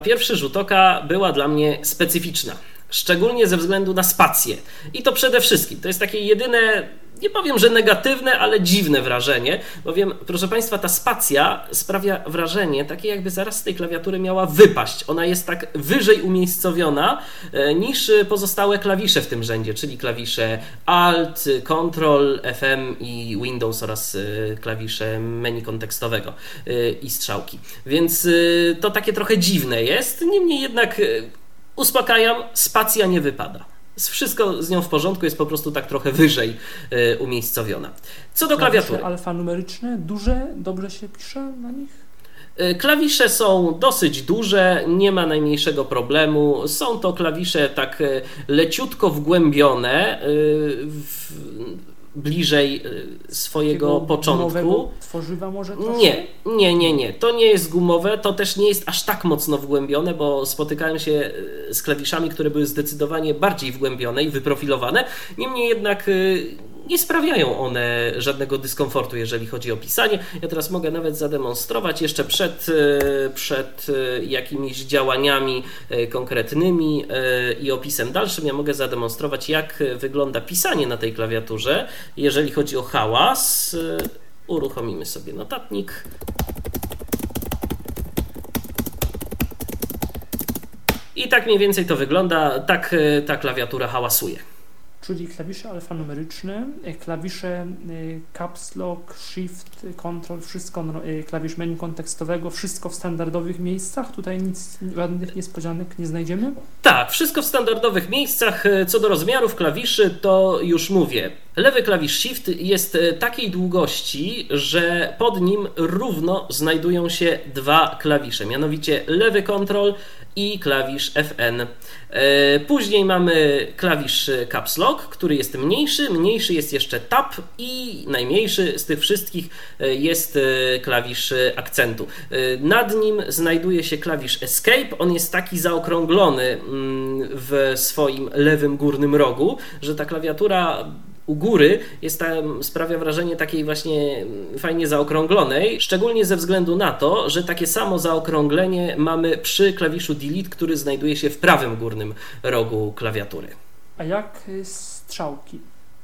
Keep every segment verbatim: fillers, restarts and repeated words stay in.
Pierwszy rzut oka była dla mnie specyficzna, szczególnie ze względu na spację. I to przede wszystkim. To jest takie jedyne, nie powiem, że negatywne, ale dziwne wrażenie, bowiem, proszę Państwa, ta spacja sprawia wrażenie takie, jakby zaraz z tej klawiatury miała wypaść. Ona jest tak wyżej umiejscowiona niż pozostałe klawisze w tym rzędzie, czyli klawisze Alt, Ctrl, F M i Windows oraz klawisze menu kontekstowego i strzałki. Więc to takie trochę dziwne jest, niemniej jednak uspokajam, spacja nie wypada. Wszystko z nią w porządku, jest po prostu tak trochę wyżej y, umiejscowiona. Co do klawisze klawiatury. Alfanumeryczne, duże, dobrze się pisze na nich? Y, klawisze są dosyć duże, nie ma najmniejszego problemu. Są to klawisze tak y, leciutko wgłębione, y, w, bliżej swojego Takiego początku. Tworzywa może troszkę? Nie, nie, nie, nie. To nie jest gumowe, to też nie jest aż tak mocno wgłębione, bo spotykałem się z klawiszami, które były zdecydowanie bardziej wgłębione i wyprofilowane. Niemniej jednak nie sprawiają one żadnego dyskomfortu, jeżeli chodzi o pisanie. Ja teraz mogę nawet zademonstrować jeszcze przed, przed jakimiś działaniami konkretnymi i opisem dalszym. Ja mogę zademonstrować, jak wygląda pisanie na tej klawiaturze. Jeżeli chodzi o hałas, uruchomimy sobie notatnik. I tak mniej więcej to wygląda, tak ta klawiatura hałasuje. Czyli klawisze alfanumeryczne, klawisze Caps Lock, Shift, Control, wszystko, klawisz menu kontekstowego, wszystko w standardowych miejscach, tutaj nic, żadnych niespodzianek nie znajdziemy? Tak, wszystko w standardowych miejscach. Co do rozmiarów klawiszy, to już mówię. Lewy klawisz Shift jest takiej długości, że pod nim równo znajdują się dwa klawisze, mianowicie lewy Control i klawisz F N. Później mamy klawisz Caps Lock, który jest mniejszy, mniejszy jest jeszcze Tab i najmniejszy z tych wszystkich jest klawisz akcentu. Nad nim znajduje się klawisz Escape, on jest taki zaokrąglony w swoim lewym górnym rogu, że ta klawiatura u góry jest tam, sprawia wrażenie takiej właśnie fajnie zaokrąglonej, szczególnie ze względu na to, że takie samo zaokrąglenie mamy przy klawiszu Delete, który znajduje się w prawym górnym rogu klawiatury. A jak strzałki?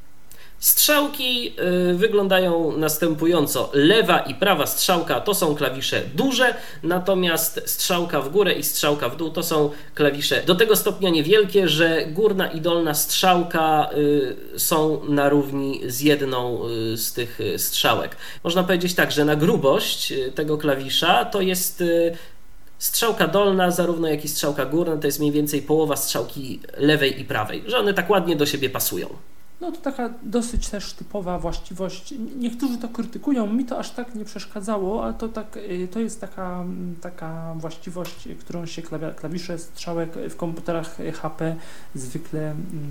Strzałki y, wyglądają następująco. Lewa i prawa strzałka to są klawisze duże, natomiast strzałka w górę i strzałka w dół to są klawisze do tego stopnia niewielkie, że górna i dolna strzałka y, są na równi z jedną y, z tych strzałek. Można powiedzieć tak, że na grubość tego klawisza to jest y, strzałka dolna, zarówno jak i strzałka górna, to jest mniej więcej połowa strzałki lewej i prawej, że one tak ładnie do siebie pasują. No to taka dosyć też typowa właściwość. Niektórzy to krytykują, mi to aż tak nie przeszkadzało, ale to, tak, to jest taka, taka właściwość, którą się klawisze strzałek w komputerach H P zwykle,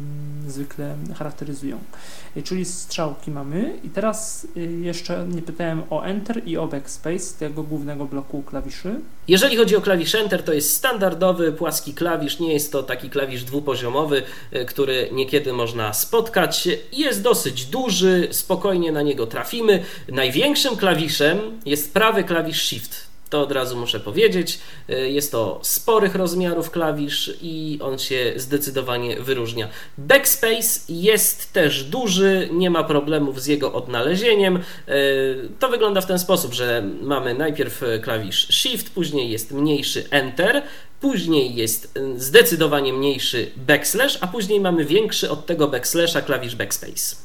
zwykle charakteryzują. Czyli strzałki mamy i teraz jeszcze nie pytałem o Enter i o Backspace, tego głównego bloku klawiszy. Jeżeli chodzi o klawisz Enter, to jest standardowy, płaski klawisz, nie jest to taki klawisz dwupoziomowy, który niekiedy można spotkać. Jest dosyć duży, spokojnie na niego trafimy. Największym klawiszem jest prawy klawisz Shift. To od razu muszę powiedzieć. Jest to sporych rozmiarów klawisz i on się zdecydowanie wyróżnia. Backspace jest też duży, nie ma problemów z jego odnalezieniem. To wygląda w ten sposób, że mamy najpierw klawisz Shift, później jest mniejszy Enter, później jest zdecydowanie mniejszy backslash, a później mamy większy od tego backslasha klawisz Backspace.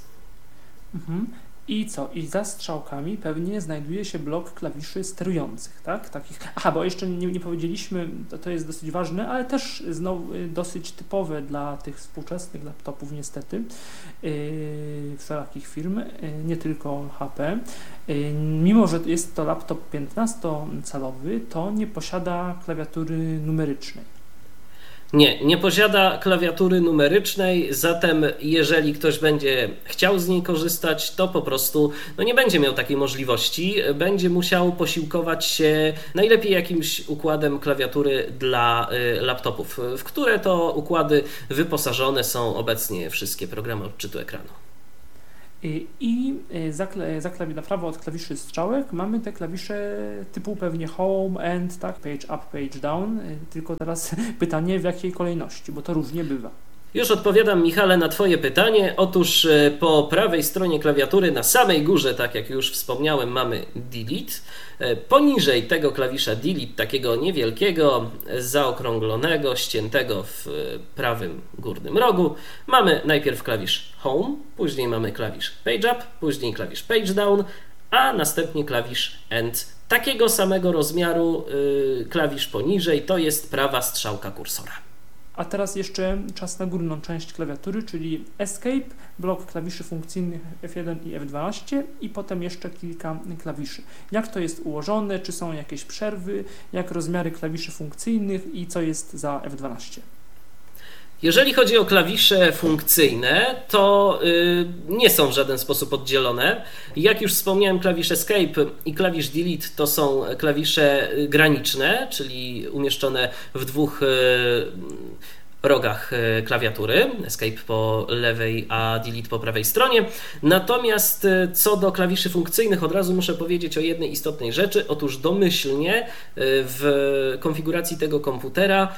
Mhm. I co? I za strzałkami pewnie znajduje się blok klawiszy sterujących, tak? Takich. Aha, bo jeszcze nie, nie powiedzieliśmy, to, to jest dosyć ważne, ale też znowu dosyć typowe dla tych współczesnych laptopów niestety, yy, wszelakich firm, yy, nie tylko H P. Yy, mimo że jest to laptop piętnastocalowy, to nie posiada klawiatury numerycznej. Nie, nie posiada klawiatury numerycznej, zatem jeżeli ktoś będzie chciał z niej korzystać, to po prostu no nie będzie miał takiej możliwości, będzie musiał posiłkować się najlepiej jakimś układem klawiatury dla y, laptopów, w które to układy wyposażone są obecnie wszystkie programy odczytu ekranu. I za, za klawi- na prawo od klawiszy strzałek mamy te klawisze typu pewnie Home, End, tak? Page up, page down. Tylko teraz pytanie, w jakiej kolejności, bo to różnie bywa. Już odpowiadam, Michale, na Twoje pytanie. Otóż po prawej stronie klawiatury na samej górze, tak jak już wspomniałem, mamy Delete. Poniżej tego klawisza Delete, takiego niewielkiego, zaokrąglonego, ściętego w prawym górnym rogu, mamy najpierw klawisz Home, później mamy klawisz Page Up, później klawisz Page Down, a następnie klawisz End. Takiego samego rozmiaru yy, klawisz poniżej to jest prawa strzałka kursora. A teraz jeszcze czas na górną część klawiatury, czyli Escape, blok klawiszy funkcyjnych F jeden i F dwanaście i potem jeszcze kilka klawiszy. Jak to jest ułożone, czy są jakieś przerwy, jak rozmiary klawiszy funkcyjnych i co jest za F dwanaście. Jeżeli chodzi o klawisze funkcyjne, to yy, nie są w żaden sposób oddzielone. Jak już wspomniałem, klawisz Escape i klawisz Delete to są klawisze graniczne, czyli umieszczone w dwóch yy, rogach klawiatury. Escape po lewej, a Delete po prawej stronie. Natomiast co do klawiszy funkcyjnych, od razu muszę powiedzieć o jednej istotnej rzeczy. Otóż domyślnie w konfiguracji tego komputera,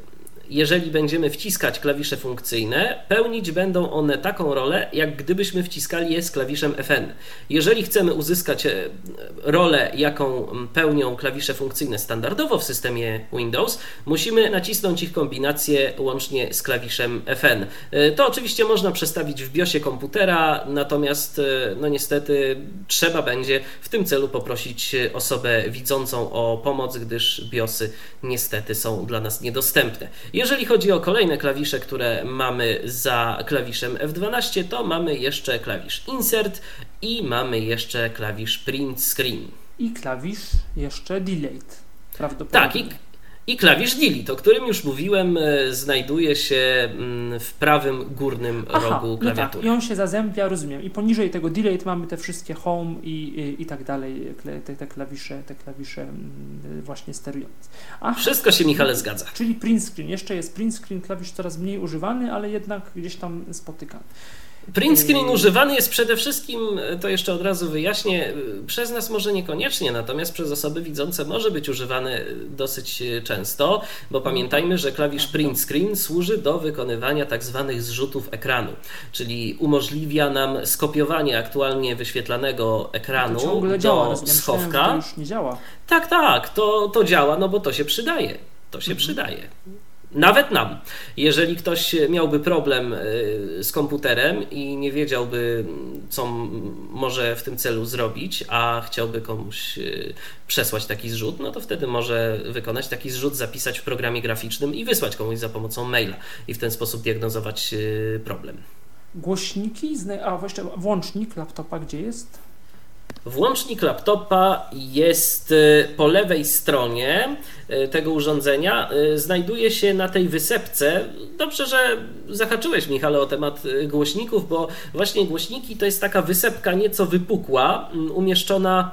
jeżeli będziemy wciskać klawisze funkcyjne, pełnić będą one taką rolę, jak gdybyśmy wciskali je z klawiszem F N. Jeżeli chcemy uzyskać rolę, jaką pełnią klawisze funkcyjne standardowo w systemie Windows, musimy nacisnąć ich kombinację łącznie z klawiszem F N. To oczywiście można przestawić w BIOSie komputera, natomiast no niestety trzeba będzie w tym celu poprosić osobę widzącą o pomoc, gdyż BIOSy niestety są dla nas niedostępne. Jeżeli chodzi o kolejne klawisze, które mamy za klawiszem F dwanaście, to mamy jeszcze klawisz Insert i mamy jeszcze klawisz Print Screen. I klawisz jeszcze Delete. Prawdopodobnie. Tak, i, i klawisz Delete, o którym już mówiłem, znajduje się w prawym górnym Aha, rogu klawiatury. No tak, i on się zazębia, rozumiem. I poniżej tego Delete mamy te wszystkie Home i, i, i tak dalej, te, te klawisze, te klawisze właśnie sterujące. Aha, Wszystko się, Michale, zgadza. Czyli print screen. Jeszcze jest print screen, klawisz coraz mniej używany, ale jednak gdzieś tam spotykany. Print screen używany jest przede wszystkim, to jeszcze od razu wyjaśnię, przez nas może niekoniecznie, natomiast przez osoby widzące może być używany dosyć często, bo pamiętajmy, że klawisz print screen służy do wykonywania tak zwanych zrzutów ekranu, czyli umożliwia nam skopiowanie aktualnie wyświetlanego ekranu do działa, schowka. Myślałem, że to już nie działa. Tak, tak, to, to działa, no bo to się przydaje. To się mhm. przydaje. Nawet nam. Jeżeli ktoś miałby problem z komputerem i nie wiedziałby, co może w tym celu zrobić, a chciałby komuś przesłać taki zrzut, no to wtedy może wykonać taki zrzut, zapisać w programie graficznym i wysłać komuś za pomocą maila i w ten sposób diagnozować problem. Głośniki, a właściwie włącznik laptopa gdzie jest? Włącznik laptopa jest po lewej stronie tego urządzenia, znajduje się na tej wysepce. Dobrze, że zahaczyłeś, Michale, o temat głośników, bo właśnie głośniki to jest taka wysepka nieco wypukła, umieszczona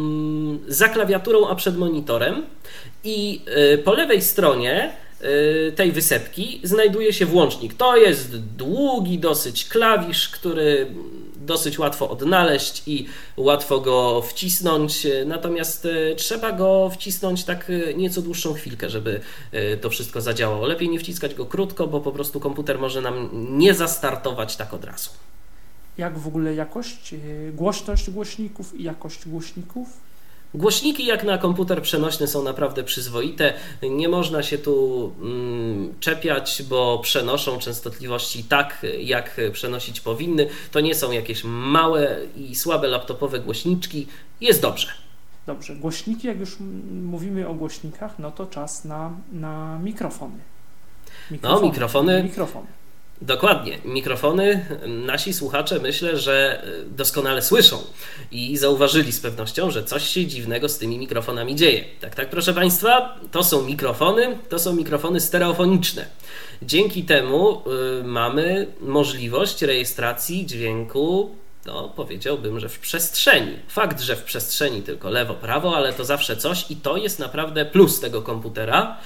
za klawiaturą, a przed monitorem, i po lewej stronie tej wysepki znajduje się włącznik. To jest długi dosyć klawisz, który dosyć łatwo odnaleźć i łatwo go wcisnąć, natomiast trzeba go wcisnąć tak nieco dłuższą chwilkę, żeby to wszystko zadziałało. Lepiej nie wciskać go krótko, bo po prostu komputer może nam nie zastartować tak od razu. Jak w ogóle jakość, głośność głośników i jakość głośników? Głośniki jak na komputer przenośny są naprawdę przyzwoite. Nie można się tu mm, czepiać, bo przenoszą częstotliwości tak, jak przenosić powinny. To nie są jakieś małe i słabe laptopowe głośniczki. Jest dobrze. Dobrze. Głośniki, jak już mówimy o głośnikach, no to czas na, na mikrofony. mikrofony. No, mikrofony. Mikrofony. Dokładnie. Mikrofony nasi słuchacze, myślę, że doskonale słyszą i zauważyli z pewnością, że coś się dziwnego z tymi mikrofonami dzieje. Tak, tak, proszę Państwa, to są mikrofony, to są mikrofony stereofoniczne. Dzięki temu y, mamy możliwość rejestracji dźwięku No, powiedziałbym, że w przestrzeni. Fakt, że w przestrzeni tylko lewo, prawo, ale to zawsze coś i to jest naprawdę plus tego komputera,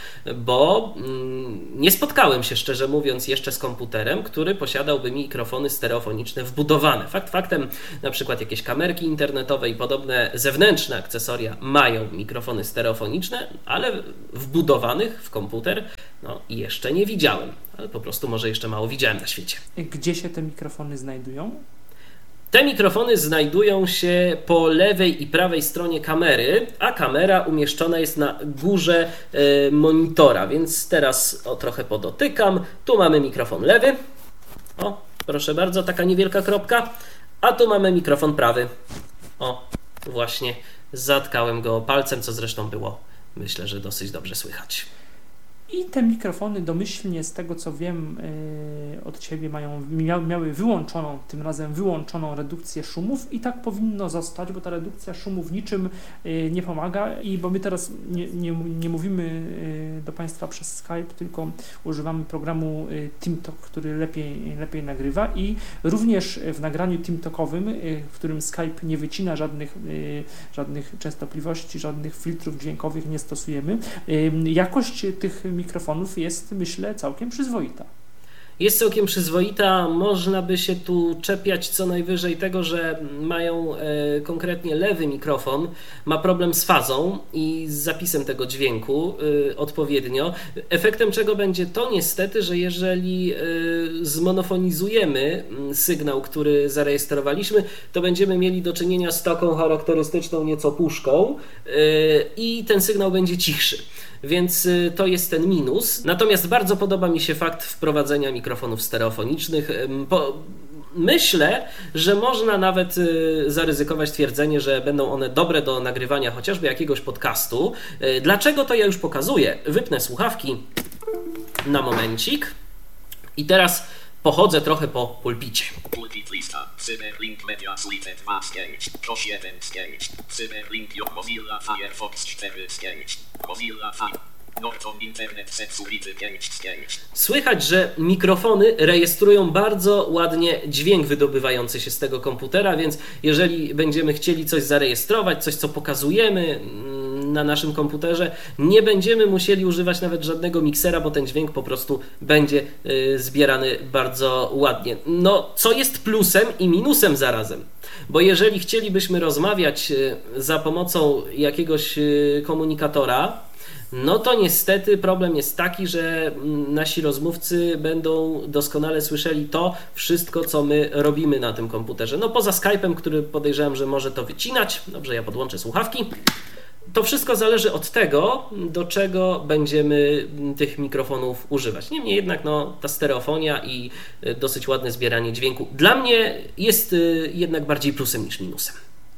bo mm, nie spotkałem się, szczerze mówiąc, jeszcze z komputerem, który posiadałby mikrofony stereofoniczne wbudowane. Fakt faktem, na przykład jakieś kamerki internetowe i podobne zewnętrzne akcesoria mają mikrofony stereofoniczne, ale wbudowanych w komputer no, jeszcze nie widziałem, ale po prostu może jeszcze mało widziałem na świecie. Gdzie się te mikrofony znajdują? Te mikrofony znajdują się po lewej i prawej stronie kamery, a kamera umieszczona jest na górze y, monitora, więc teraz o, trochę podotykam. Tu mamy mikrofon lewy. O, proszę bardzo, taka niewielka kropka. A tu mamy mikrofon prawy. O, właśnie zatkałem go palcem, co zresztą było, myślę, że dosyć dobrze słychać. I te mikrofony domyślnie, z tego co wiem yy, od Ciebie, mają, mia, miały wyłączoną, tym razem wyłączoną redukcję szumów i tak powinno zostać, bo ta redukcja szumów niczym yy, nie pomaga i bo my teraz nie, nie, nie mówimy yy, do Państwa przez Skype, tylko używamy programu yy, TeamTalk, który lepiej, lepiej nagrywa i również w nagraniu TeamTalkowym, yy, w którym Skype nie wycina żadnych, yy, żadnych częstotliwości, żadnych filtrów dźwiękowych nie stosujemy, yy, jakość tych mikrofonów jest, myślę, całkiem przyzwoita. Jest całkiem przyzwoita, można by się tu czepiać co najwyżej tego, że mają e, konkretnie lewy mikrofon, ma problem z fazą i z zapisem tego dźwięku e, odpowiednio, efektem czego będzie to niestety, że jeżeli e, zmonofonizujemy sygnał, który zarejestrowaliśmy, to będziemy mieli do czynienia z taką charakterystyczną nieco puszką e, i ten sygnał będzie cichszy. Więc to jest ten minus. Natomiast bardzo podoba mi się fakt wprowadzenia mikrofonów stereofonicznych. Po... Myślę, że można nawet zaryzykować twierdzenie, że będą one dobre do nagrywania chociażby jakiegoś podcastu. Dlaczego to ja już pokazuję? Wypnę słuchawki na momencik i teraz pochodzę trochę po pulpicie. Pulpit lista, Cyberlink Media Suite dwa Sketch, Cross jeden Sketch, Cyberlink Mozilla Firefox cztery Sketch, Mozilla Firefox, Norton Internet Security pięć Sketch. Słychać, że mikrofony rejestrują bardzo ładnie dźwięk wydobywający się z tego komputera, więc jeżeli będziemy chcieli coś zarejestrować, coś co pokazujemy na naszym komputerze, nie będziemy musieli używać nawet żadnego miksera, bo ten dźwięk po prostu będzie y, zbierany bardzo ładnie. No, co jest plusem i minusem zarazem, bo jeżeli chcielibyśmy rozmawiać y, za pomocą jakiegoś y, komunikatora, no to niestety problem jest taki, że nasi rozmówcy będą doskonale słyszeli to wszystko, co my robimy na tym komputerze. No poza Skype'em, który podejrzewam, że może to wycinać. Dobrze, ja podłączę słuchawki. To wszystko zależy od tego, do czego będziemy tych mikrofonów używać. Niemniej jednak no, ta stereofonia i dosyć ładne zbieranie dźwięku dla mnie jest jednak bardziej plusem niż minusem.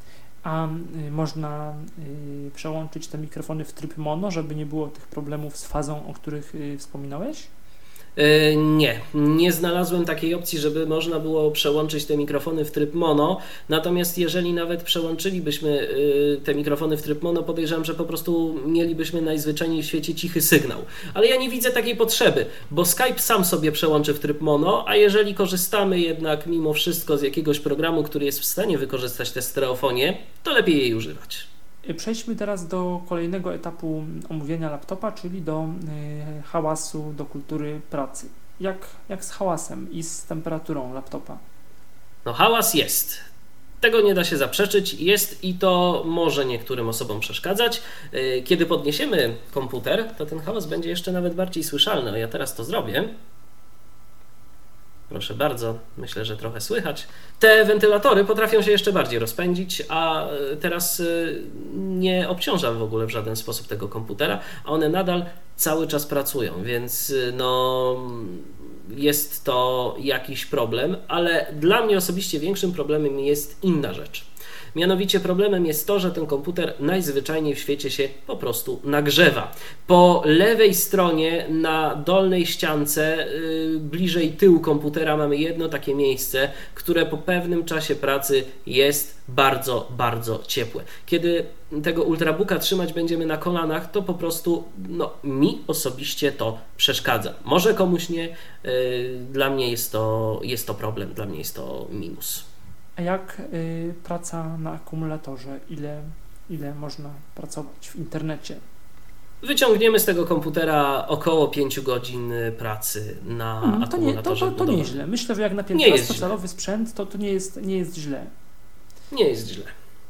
A y, można y, przełączyć te mikrofony w tryb mono, żeby nie było tych problemów z fazą, o których y, wspominałeś? Yy, nie, nie znalazłem takiej opcji, żeby można było przełączyć te mikrofony w tryb mono, natomiast jeżeli nawet przełączylibyśmy yy, te mikrofony w tryb mono, podejrzewam, że po prostu mielibyśmy najzwyczajniej w świecie cichy sygnał. Ale ja nie widzę takiej potrzeby, bo Skype sam sobie przełączy w tryb mono, a jeżeli korzystamy jednak mimo wszystko z jakiegoś programu, który jest w stanie wykorzystać tę stereofonię, to lepiej jej używać. Przejdźmy teraz do kolejnego etapu omówienia laptopa, czyli do y, hałasu, do kultury pracy. Jak, jak z hałasem i z temperaturą laptopa? No hałas jest. Tego nie da się zaprzeczyć. Jest i to może niektórym osobom przeszkadzać. Kiedy podniesiemy komputer, to ten hałas będzie jeszcze nawet bardziej słyszalny. A ja teraz to zrobię. Proszę bardzo, myślę, że trochę słychać. Te wentylatory potrafią się jeszcze bardziej rozpędzić, a teraz nie obciążam w ogóle w żaden sposób tego komputera, a one nadal cały czas pracują, więc no jest to jakiś problem, ale dla mnie osobiście większym problemem jest inna rzecz. Mianowicie problemem jest to, że ten komputer najzwyczajniej w świecie się po prostu nagrzewa. Po lewej stronie na dolnej ściance yy, bliżej tyłu komputera mamy jedno takie miejsce, które po pewnym czasie pracy jest bardzo, bardzo ciepłe. Kiedy tego ultrabooka trzymać będziemy na kolanach, to po prostu no, mi osobiście to przeszkadza. Może komuś nie, yy, dla mnie jest to, jest to problem, dla mnie jest to minus. A jak y, praca na akumulatorze? Ile, ile można pracować w internecie? Wyciągniemy z tego komputera około pięć godzin pracy na Hmm, to, nie, to, akumulatorze to, to budowlanym. nieźle. Myślę, że jak na Nie jest piętnastocalowy sprzęt, to, to nie, jest, nie jest źle. Nie jest źle.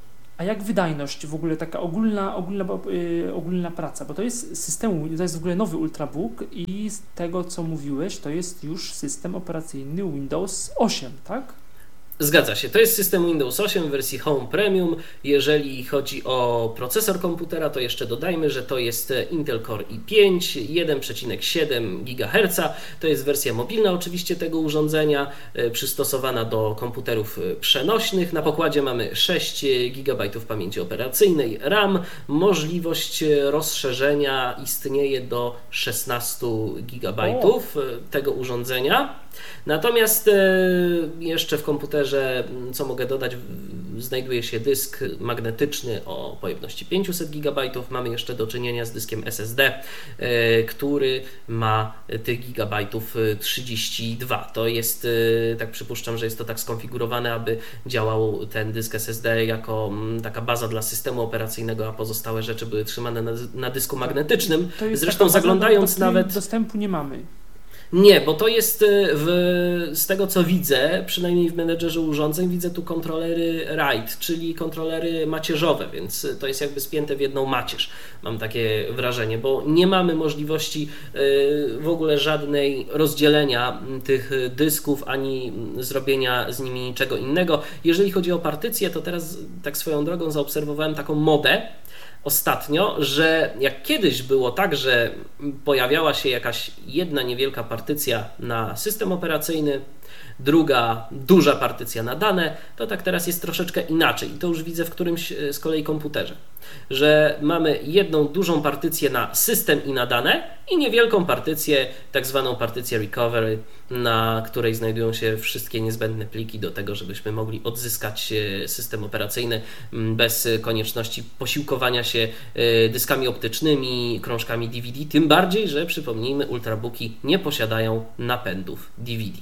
A jak wydajność w ogóle, taka ogólna, ogólna, yy, ogólna praca? Bo to jest system, to jest w ogóle nowy Ultrabook i z tego, co mówiłeś, to jest już system operacyjny Windows osiem, tak? Zgadza się. To jest system Windows osiem w wersji Home Premium. Jeżeli chodzi o procesor komputera, to jeszcze dodajmy, że to jest Intel Core i pięć, jeden przecinek siedem gigaherca. To jest wersja mobilna oczywiście tego urządzenia, przystosowana do komputerów przenośnych. Na pokładzie mamy sześć gigabajtów pamięci operacyjnej RAM. Możliwość rozszerzenia istnieje do szesnaście gigabajtów tego urządzenia. Natomiast jeszcze w komputerze, co mogę dodać, znajduje się dysk magnetyczny o pojemności pięćset gigabajtów. Mamy jeszcze do czynienia z dyskiem S S D, który ma tych gigabajtów trzydzieści dwa. To jest, tak przypuszczam, że jest to tak skonfigurowane, aby działał ten dysk S S D jako taka baza dla systemu operacyjnego, a pozostałe rzeczy były trzymane na, na dysku magnetycznym. Zresztą zaglądając do nawet... Dostępu nie mamy. Nie, bo to jest w, z tego co widzę, przynajmniej w menedżerze urządzeń, widzę tu kontrolery RAID, czyli kontrolery macierzowe, więc to jest jakby spięte w jedną macierz, mam takie wrażenie, bo nie mamy możliwości w ogóle żadnej rozdzielenia tych dysków, ani zrobienia z nimi niczego innego. Jeżeli chodzi o partycję, to teraz tak swoją drogą zaobserwowałem taką modę ostatnio, że jak kiedyś było tak, że pojawiała się jakaś jedna niewielka partycja na system operacyjny, druga duża partycja na dane, to tak teraz jest troszeczkę inaczej. I to już widzę w którymś z kolei komputerze, że mamy jedną dużą partycję na system i na dane i niewielką partycję, tak zwaną partycję recovery, na której znajdują się wszystkie niezbędne pliki do tego, żebyśmy mogli odzyskać system operacyjny bez konieczności posiłkowania się dyskami optycznymi, krążkami D V D, tym bardziej, że przypomnijmy, ultrabooki nie posiadają napędów D V D.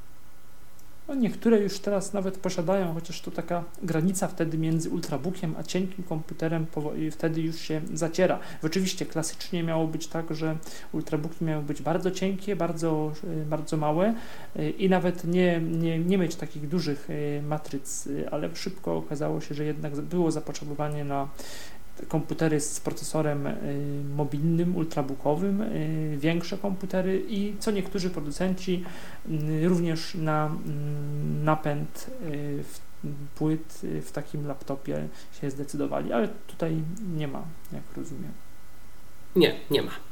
No niektóre już teraz nawet posiadają, chociaż to taka granica wtedy między ultrabookiem a cienkim komputerem wtedy już się zaciera. Oczywiście klasycznie miało być tak, że ultrabooki miały być bardzo cienkie, bardzo, bardzo małe i nawet nie, nie, nie mieć takich dużych matryc, ale szybko okazało się, że jednak było zapotrzebowanie na komputery z procesorem mobilnym, ultrabookowym, większe komputery i co niektórzy producenci również na napęd płyt w takim laptopie się zdecydowali, ale tutaj nie ma, jak rozumiem. Nie, nie ma.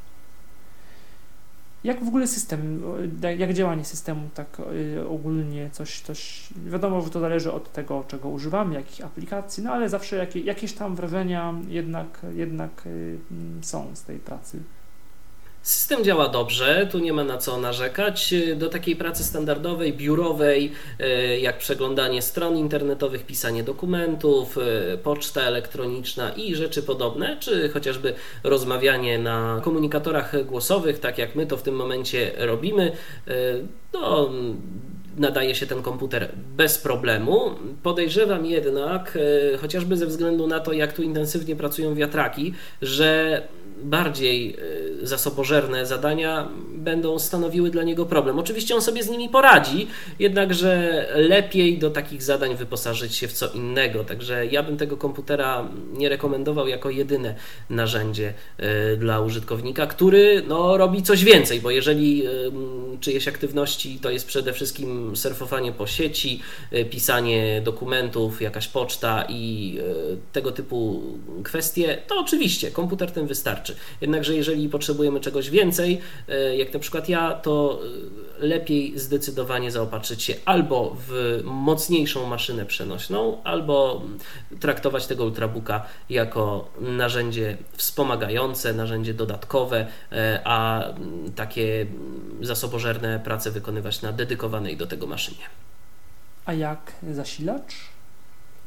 Jak w ogóle system, jak działanie systemu tak ogólnie, coś, coś, wiadomo, że to zależy od tego, czego używamy, jakich aplikacji, no ale zawsze jakieś, jakieś tam wrażenia jednak, jednak są z tej pracy. System działa dobrze, tu nie ma na co narzekać. Do takiej pracy standardowej, biurowej, jak przeglądanie stron internetowych, pisanie dokumentów, poczta elektroniczna i rzeczy podobne, czy chociażby rozmawianie na komunikatorach głosowych, tak jak my to w tym momencie robimy, no, nadaje się ten komputer bez problemu. Podejrzewam jednak, chociażby ze względu na to, jak tu intensywnie pracują wiatraki, że bardziej zasobożerne zadania będą stanowiły dla niego problem. Oczywiście on sobie z nimi poradzi, jednakże lepiej do takich zadań wyposażyć się w co innego. Także ja bym tego komputera nie rekomendował jako jedyne narzędzie dla użytkownika, który no, robi coś więcej, bo jeżeli czyjeś aktywności to jest przede wszystkim surfowanie po sieci, pisanie dokumentów, jakaś poczta i tego typu kwestie, to oczywiście komputer ten wystarczy. Jednakże jeżeli potrzebujemy czegoś więcej, jak na przykład ja, to lepiej zdecydowanie zaopatrzyć się albo w mocniejszą maszynę przenośną, albo traktować tego ultrabooka jako narzędzie wspomagające, narzędzie dodatkowe, a takie zasobożerne prace wykonywać na dedykowanej do tego maszynie. A jak zasilacz?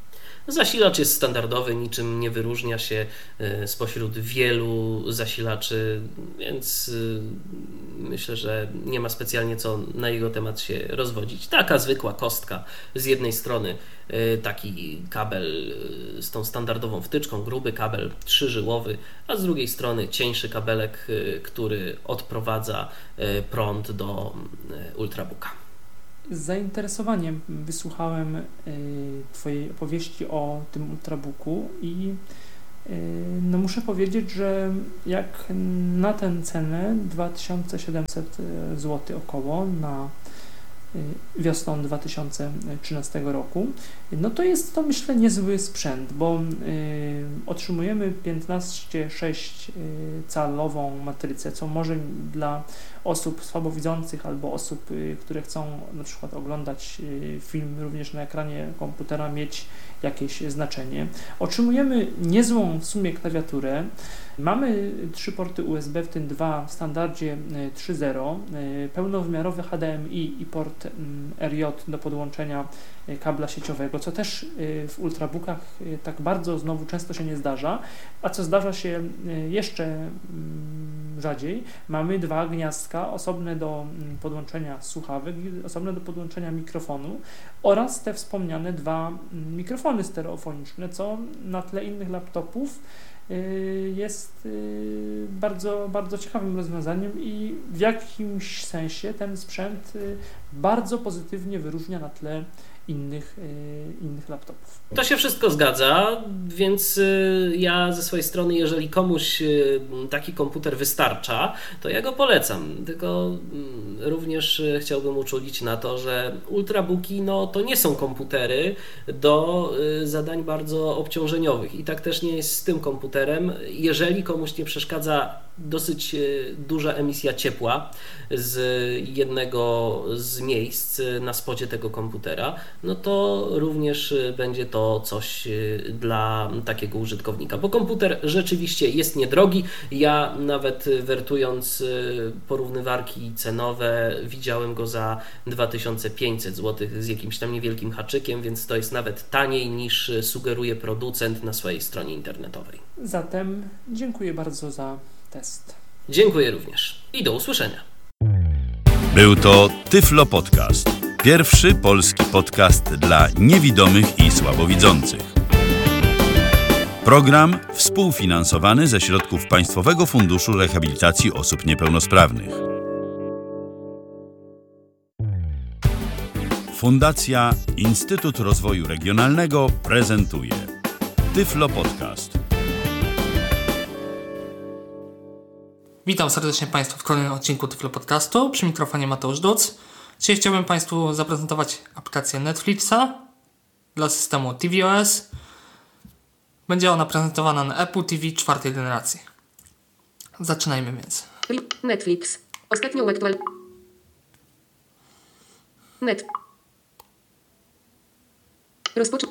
Zasilacz jest standardowy, niczym nie wyróżnia się spośród wielu zasilaczy, więc myślę, że nie ma specjalnie co na jego temat się rozwodzić. Taka zwykła kostka, z jednej strony taki kabel z tą standardową wtyczką, gruby kabel trzyżyłowy, a z drugiej strony cieńszy kabelek, który odprowadza prąd do Ultrabooka. Z zainteresowaniem wysłuchałem Twojej opowieści o tym Ultrabooku i no muszę powiedzieć, że jak na tę cenę dwa tysiące siedemset złotych około na wiosną dwa tysiące trzynastego roku, no to jest to, myślę, niezły sprzęt, bo y, otrzymujemy piętnaście przecinek sześć calową matrycę, co może dla osób słabowidzących albo osób, y, które chcą na przykład oglądać y, film również na ekranie komputera, mieć jakieś znaczenie. Otrzymujemy niezłą w sumie klawiaturę. Mamy trzy porty U S B, w tym dwa w standardzie trzy zero, pełnowymiarowy H D M I i port R J do podłączenia kabla sieciowego, co też w Ultrabookach tak bardzo znowu często się nie zdarza, a co zdarza się jeszcze rzadziej, mamy dwa gniazdka osobne do podłączenia słuchawek, osobne do podłączenia mikrofonu oraz te wspomniane dwa mikrofony stereofoniczne, co na tle innych laptopów jest bardzo, bardzo ciekawym rozwiązaniem i w jakimś sensie ten sprzęt bardzo pozytywnie wyróżnia na tle innych, innych laptopów. To się wszystko zgadza, więc ja ze swojej strony, jeżeli komuś taki komputer wystarcza, to ja go polecam. Tylko również chciałbym uczulić na to, że Ultrabooki no, to nie są komputery do zadań bardzo obciążeniowych. I tak też nie jest z tym komputerem. Jeżeli komuś nie przeszkadza dosyć duża emisja ciepła z jednego z miejsc na spodzie tego komputera, no to również będzie to coś dla takiego użytkownika, bo komputer rzeczywiście jest niedrogi. Ja nawet wertując porównywarki cenowe widziałem go za dwa tysiące pięćset złotych z jakimś tam niewielkim haczykiem, więc to jest nawet taniej niż sugeruje producent na swojej stronie internetowej. Zatem dziękuję bardzo za test. Dziękuję również i do usłyszenia. Był to Tyflo Podcast. Pierwszy polski podcast dla niewidomych i słabowidzących. Program współfinansowany ze środków Państwowego Funduszu Rehabilitacji Osób Niepełnosprawnych. Fundacja Instytut Rozwoju Regionalnego prezentuje Tyflo Podcast. Witam serdecznie Państwa w kolejnym odcinku Tyflo Podcastu. Przy mikrofonie Mateusz Duc. Dzisiaj chciałbym Państwu zaprezentować aplikację Netflixa dla systemu tvOS. Będzie ona prezentowana na Apple T V czwartej generacji. Zaczynajmy więc. Netflix. Ostatnio aktual. Net. Rozpocz...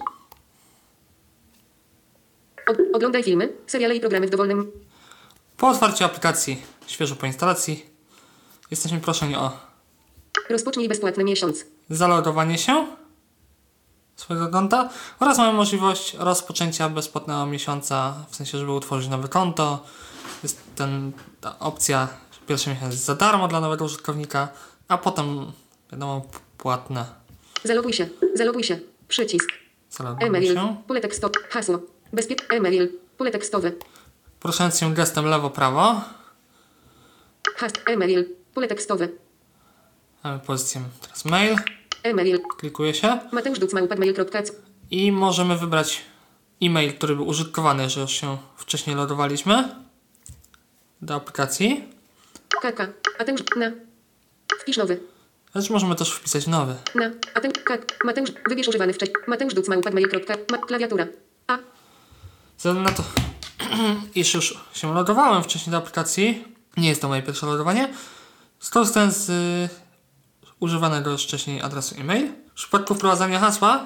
Od, oglądaj filmy, seriale i programy w dowolnym... Po otwarciu aplikacji, świeżo po instalacji, jesteśmy proszeni o Rozpocznij bezpłatny miesiąc. zalogowanie się swojego konta oraz mamy możliwość rozpoczęcia bezpłatnego miesiąca, w sensie, żeby utworzyć nowe konto. Jest ten, ta opcja, że pierwszy miesiąc jest za darmo dla nowego użytkownika, a potem, wiadomo, płatne. Zaloguj się. Zaloguj się. Przycisk. Zaloguj E-mail. się. Pole tekstowe. Hasło. Bezpie... E-mail. Pole tekstowe. Poruszając się gestem lewo-prawo, Has... E-mail. Pole tekstowe. mamy pozycję teraz mail, E-mail. klikuje się Mateusz Duc małpa mail kropka c. i możemy wybrać e-mail, który był użytkowany, że już się wcześniej logowaliśmy do aplikacji. Kaka. Mateusz. Na. Wpisz nowy. Lecz możemy też wpisać nowy. Na. Mateusz. Kak. Mateusz. Wybierz używany wcześniej. Mateusz Duc małpa mail kropka c. Ma... Klawiatura. A. Ze względu na to, iż już się logowałem wcześniej do aplikacji, nie jest to moje pierwsze logowanie, skorzystałem z y, używanego już wcześniej adresu e-mail. W przypadku wprowadzania hasła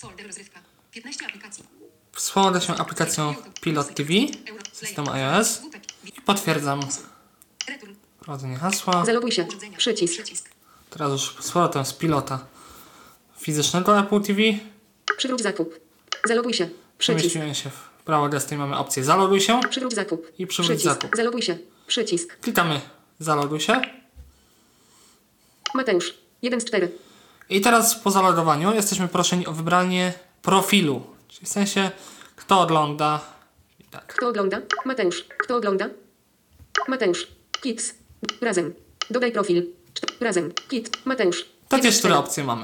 wspomogę się aplikacją Pilot T V systemu iOS i potwierdzam wprowadzenie hasła. Zaloguj się. Przycisk. Teraz już z powrotem z pilota fizycznego Apple T V. Przywróć zakup. Zaloguj się. Przycisk. Przemieściłem się w prawo gesty i mamy opcję zaloguj się Przywróć zakup. i przywróć Przycisk. zakup. Zaloguj się. Przycisk. Klikamy zaloguj się. Mateusz. jeden z czterech. I teraz po zalogowaniu jesteśmy proszeni o wybranie profilu. Czyli w sensie kto ogląda. I tak. Kto ogląda? Mateusz. Kto ogląda? Mateusz. Kids. Razem. Dodaj profil. Czt- Razem. Kit. Mateusz. Takie jeden z cztery czterech. opcje mamy.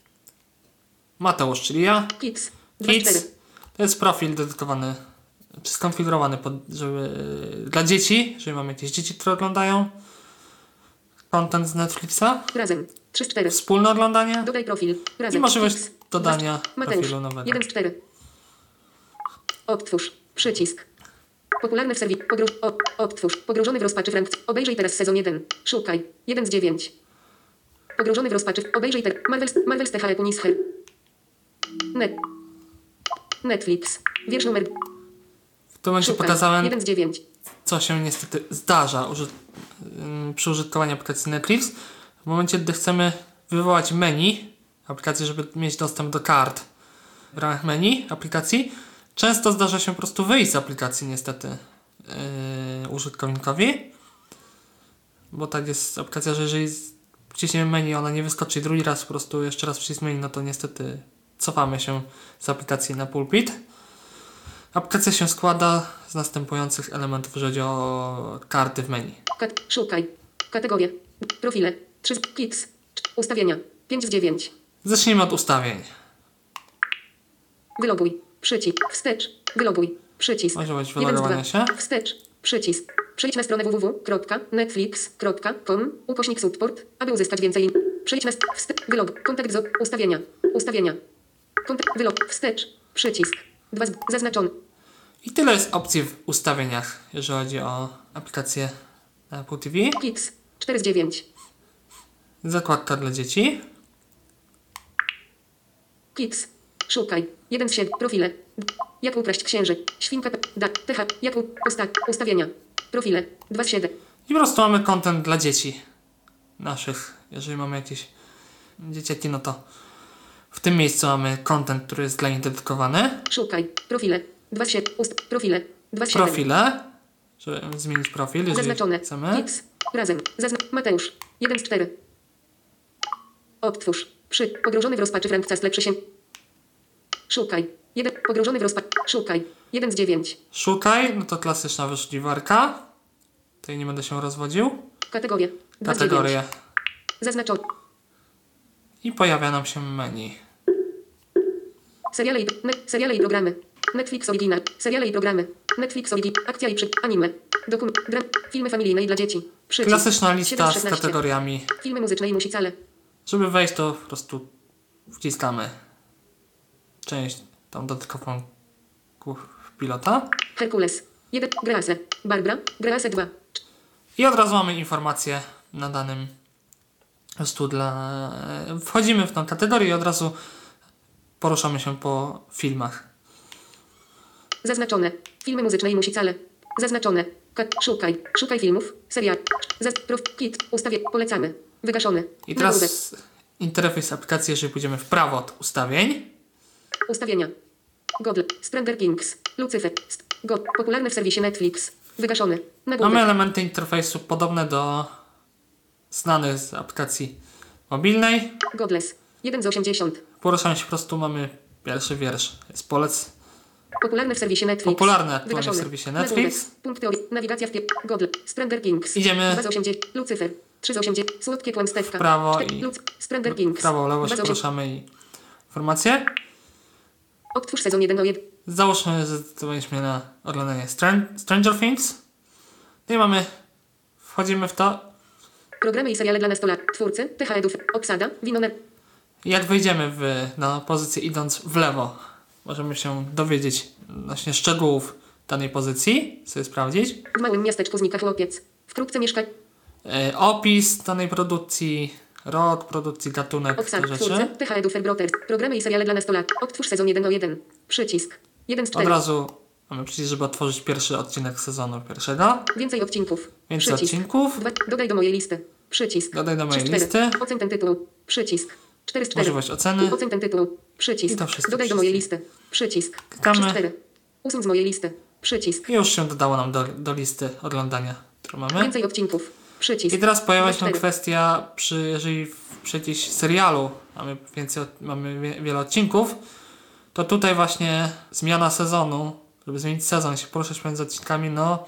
Mateusz, czyli ja. Kids. dwa z Kids. czterech. To jest profil dedykowany, czy skonfigurowany pod, żeby, dla dzieci, jeżeli mamy jakieś dzieci, które oglądają content z Netflixa. Razem. trzy z czterech. Wspólne oglądanie Dodaj profil. Razem. i możliwość Kids. dodania Mateusz. profilu nowego. jeden z czterech. Odtwórz. Przycisk. Popularny w serwisie. Pogro... O, odtwórz. Pogrążony w rozpaczy Frank. Obejrzyj teraz sezon jeden. Szukaj. jeden z dziewięć. Pogrążony w rozpaczy. Obejrzyj teraz. Marvel, Marvel Stecha Epunisher. Net. Netflix. Wiersz numer. W tym momencie Szukaj. pokazałem, jeden z dziewięć. co się niestety zdarza uży- ym, przy użytkowaniu aplikacji Netflix. W momencie, gdy chcemy wywołać menu aplikacji, żeby mieć dostęp do kart w ramach menu aplikacji, często zdarza się po prostu wyjść z aplikacji niestety yy, użytkownikowi. Bo tak jest aplikacja, że jeżeli wciśniemy menu, ona nie wyskoczy i drugi raz po prostu jeszcze raz wciśniemy menu, no to niestety cofamy się z aplikacji na pulpit. Aplikacja się składa z następujących elementów, jeżeli chodzi o karty w menu. Kat- szukaj. Kategorie. Profile. trzy z Kids. Ustawienia. pięć z dziewięć. Zacznijmy od ustawień. Wyloguj. Przycisk. Wstecz. Wyloguj. Przycisk. Możliwość jeden z wylogowania dwa. się. Wstecz. Przycisk. Przejdź na stronę w w w kropka netflix kropka com ukośnik support, aby uzyskać więcej. in- Przejdź na st- wste- wylog. Kontakt z ustawienia. Ustawienia. Kontakt wylog. Wstecz. Przycisk. Dwa z zaznaczony. I tyle jest opcji w ustawieniach, jeżeli chodzi o aplikację Apple T V. Kids. cztery z dziewięć. Zakładka dla dzieci. Kids. Szukaj. jeden z siedmiu. Profile. Jak ukraść księży. Świnka. Pe- Da. T H. Jak u- usta- ustawienia. Profile. dwa z siedmiu. I po prostu mamy content dla dzieci naszych. Jeżeli mamy jakieś dzieciaki, no to w tym miejscu mamy content, który jest dla nich dedykowany. Szukaj. Profile. dwa z siedmiu. Ust. Profile. dwa z siedmiu. Profile, żeby zmienić profil, jeżeli Zaznaczone. chcemy. Kids. Razem. Zazna- Mateusz. jeden z czterech. Odtwórz. Przy. Pogrążony w rozpaczy Frank Castle lepszy się. Szukaj. Jeden. Pogrążony w rozpaczy. Szukaj. jeden z dziewięć. Szukaj, no to klasyczna wyszukiwarka. Tutaj nie będę się rozwodził. Kategorie. dwa z Kategorie. dziewięć. Zaznaczone. I pojawia nam się menu. Seriale i, ne, seriale i programy. Netflix Original. Seriale i programy. Netflix Original. Akcja i przy. Anime. Dokument. Dram. Filmy familijne i dla dzieci. Przycisk. Klasyczna lista siedem z z szesnastu. kategoriami. Filmy muzyczne i musicale. Żeby wejść, to po prostu wciskamy część tam dodatkową ku- pilota. Herkules. jeden. Grease. Barbara. Grease dwa. I od razu mamy informację na danym po prostu dla... Wchodzimy w tą kategorię i od razu poruszamy się po filmach. Zaznaczone. Filmy muzyczne i musicale. Zaznaczone. Kat. Szukaj. Szukaj filmów. Serial. Zaz. Prof. Kit. Ustawie. Polecamy. Wygaszone. I Nagłówek. teraz interfejs aplikacji, jeżeli pójdziemy w prawo od ustawień. Ustawienia. Godle. Stranger Kings. Lucifer. St. God. Popularne w serwisie Netflix. Wygaszony. Nagłówek. Mamy elementy interfejsu podobne do znanych z aplikacji mobilnej. Godless. jeden z osiemdziesięciu. Poruszamy się po prostu, mamy pierwszy wiersz. Jest polec. Popularne w serwisie Netflix. Popularne aktualnie w Wygaszony. serwisie Netflix. Nagłówek. Punkt teorii. Nawigacja w pie... Godle. Stranger Kings. Idziemy dwa z osiemdziesięciu. Lucifer. trzy z osiemdziesięciu. Słodkie kłamstewka. w prawo Cztery- i Luc- Stranger Kings. w prawo, lewo dwa się z osiemdziesięciu. poruszamy i informacje. Odtwórz sezon jeden o jeden. Załóżmy, że zdecydowaliśmy na oglądanie Stran- Stranger Things. No i mamy, wchodzimy w to. Programy i seriale dla nastolatków. Twórcy. T H Edów. Obsada. Winoner. I jak wejdziemy w, na pozycję idąc w lewo, możemy się dowiedzieć właśnie szczegółów danej pozycji, sobie sprawdzić. W małym miasteczku znika chłopiec. Wkrótce mieszka. E, opis danej produkcji, rok produkcji, gatunek, Obsada. te Twórcy. rzeczy. T H Edów. Brothers. Programy i seriale dla nastolatków. Odtwórz sezon jeden o jeden. Przycisk. jeden z Od czterech. razu mamy przycisk, żeby otworzyć pierwszy odcinek sezonu pierwszego. Więcej odcinków. Więcej Przycisk. odcinków. Dwa. Dodaj do mojej listy. Przycisk. Dodaj do mojej trzy z czterech. listy. Ocen ten tytuł. Przycisk. cztery z czterech. Możliwość oceny. Ocen ten tytuł. Przycisk. I to wszystkie Dodaj do mojej listy. Przycisk. Klikamy. trzy cztery. Usuń z mojej listy. Przycisk. I już się dodało nam do, do listy oglądania, którą mamy. Więcej odcinków. Przycisk. I teraz pojawia się cztery. kwestia, przy, jeżeli w, przy jakimś serialu mamy, więcej, od- mamy wie, wiele odcinków, to tutaj właśnie zmiana sezonu, żeby zmienić sezon, się poruszać między odcinkami, no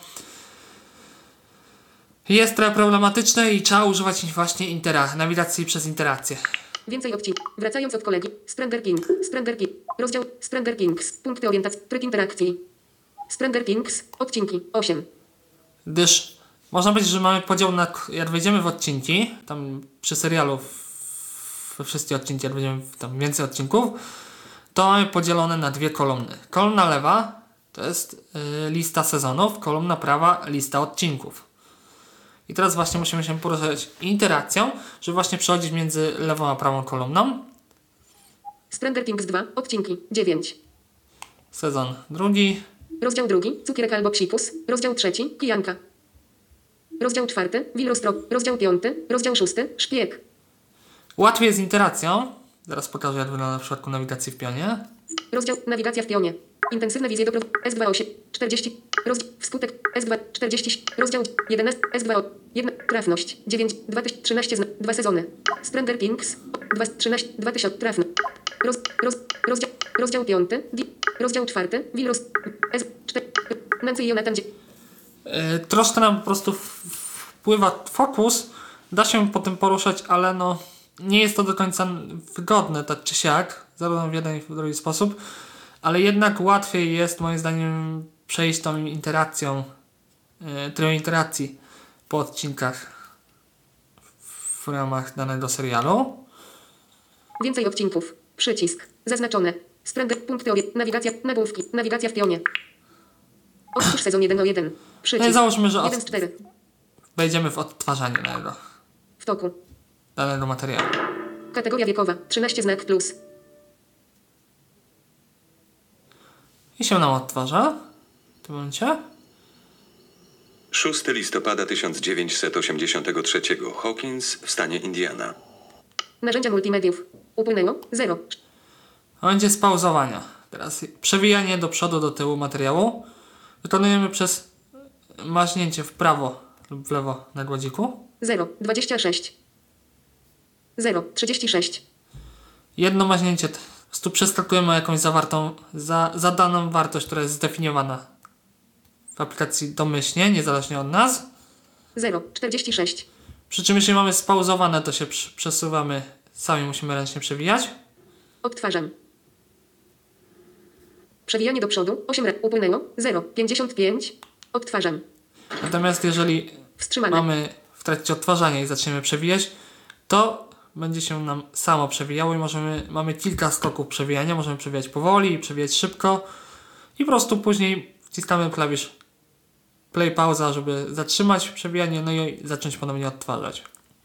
jest trochę problematyczne i trzeba używać właśnie intera- nawigacji przez interakcję. Więcej odcinków. Wracając od kolegi. Stranger King. Stranger King. Rozdział Stranger Kings. Punkty orientacji. Tryb interakcji. Stranger Kings. Odcinki. osiem. Gdyż można powiedzieć, że mamy podział na, jak wejdziemy w odcinki, tam przy serialu w- we wszystkie odcinki, jak wejdziemy w tam więcej odcinków, to mamy podzielone na dwie kolumny. Kolumna lewa to jest y, lista sezonów, kolumna prawa lista odcinków. I teraz właśnie musimy się poruszać interakcją, żeby właśnie przechodzić między lewą a prawą kolumną. Stranger Kings dwa. Odcinki. dziewięć. Sezon drugi. Rozdział drugi. Cukierek albo psikus. Rozdział trzeci. Kijanka. Rozdział czwarty. Wilrostro. Rozdział piąty. Rozdział szósty. Szpieg. Łatwiej jest z interakcją. Zaraz pokażę, jak wygląda w przypadku nawigacji w pionie. Rozdział nawigacja w pionie. Intensywne wizje do S dwa osiem. czterdzieści. Rozdział wskutek S dwa czterdzieści. Rozdział jedenaście. S dwa jedna. Trafność. dziewięć. dwa tysiące trzynaście. Zna, dwa sezony. Stranger Kings. dwa trzynaście. dwa tysiące. Trafność. Roz, roz, rozdział, rozdział piąty. Di, rozdział czwarty. Wilros. S cztery. Nancy i Jonathan. Dzie- Yy, troszkę nam po prostu w- wpływa fokus, da się po tym poruszać, ale no nie jest to do końca wygodne, tak czy siak, zarówno w jeden i w drugi sposób, ale jednak łatwiej jest moim zdaniem przejść tą interakcją, yy, tryb interakcji po odcinkach w ramach danego serialu. Więcej odcinków. Przycisk. Zaznaczone. Stranger. Punkty ori- Nawigacja. Nagłówki. Nawigacja w pionie. Otwórz sezon jeden o jeden. Przycisk. No i załóżmy, że od- jeden z czterech. Wejdziemy w odtwarzanie danego, W toku. danego materiału. Kategoria wiekowa. trzynaście znak plus. I się nam odtwarza w tym momencie. szóstego listopada tysiąc dziewięćset osiemdziesiątego trzeciego. Hawkins w stanie Indiana. Narzędzia multimediów. Upłynęło. zero. Będzie spauzowania. Teraz przewijanie do przodu, do tyłu materiału wykonujemy przez maźnięcie w prawo lub w lewo na gładziku. zero. dwadzieścia sześć. zero. trzydzieści sześć. Jedno maźnięcie, t- po prostu przeskakujemy jakąś zawartą, za, zadaną wartość, która jest zdefiniowana w aplikacji domyślnie, niezależnie od nas. zero. czterdzieści sześć. Przy czym jeśli mamy spauzowane, to się przy, przesuwamy, sami musimy ręcznie przewijać. Odtwarzam. Przewijanie do przodu. osiem. ra- Upłynęło. zero. pięćdziesiąt pięć. Odtwarzam. Natomiast jeżeli Wstrzymane. mamy w trakcie odtwarzania i zaczniemy przewijać, to będzie się nam samo przewijało i możemy, mamy kilka skoków przewijania, możemy przewijać powoli, przewijać szybko i po prostu później wciskamy klawisz play, pauza, żeby zatrzymać przewijanie, no i zacząć ponownie odtwarzać.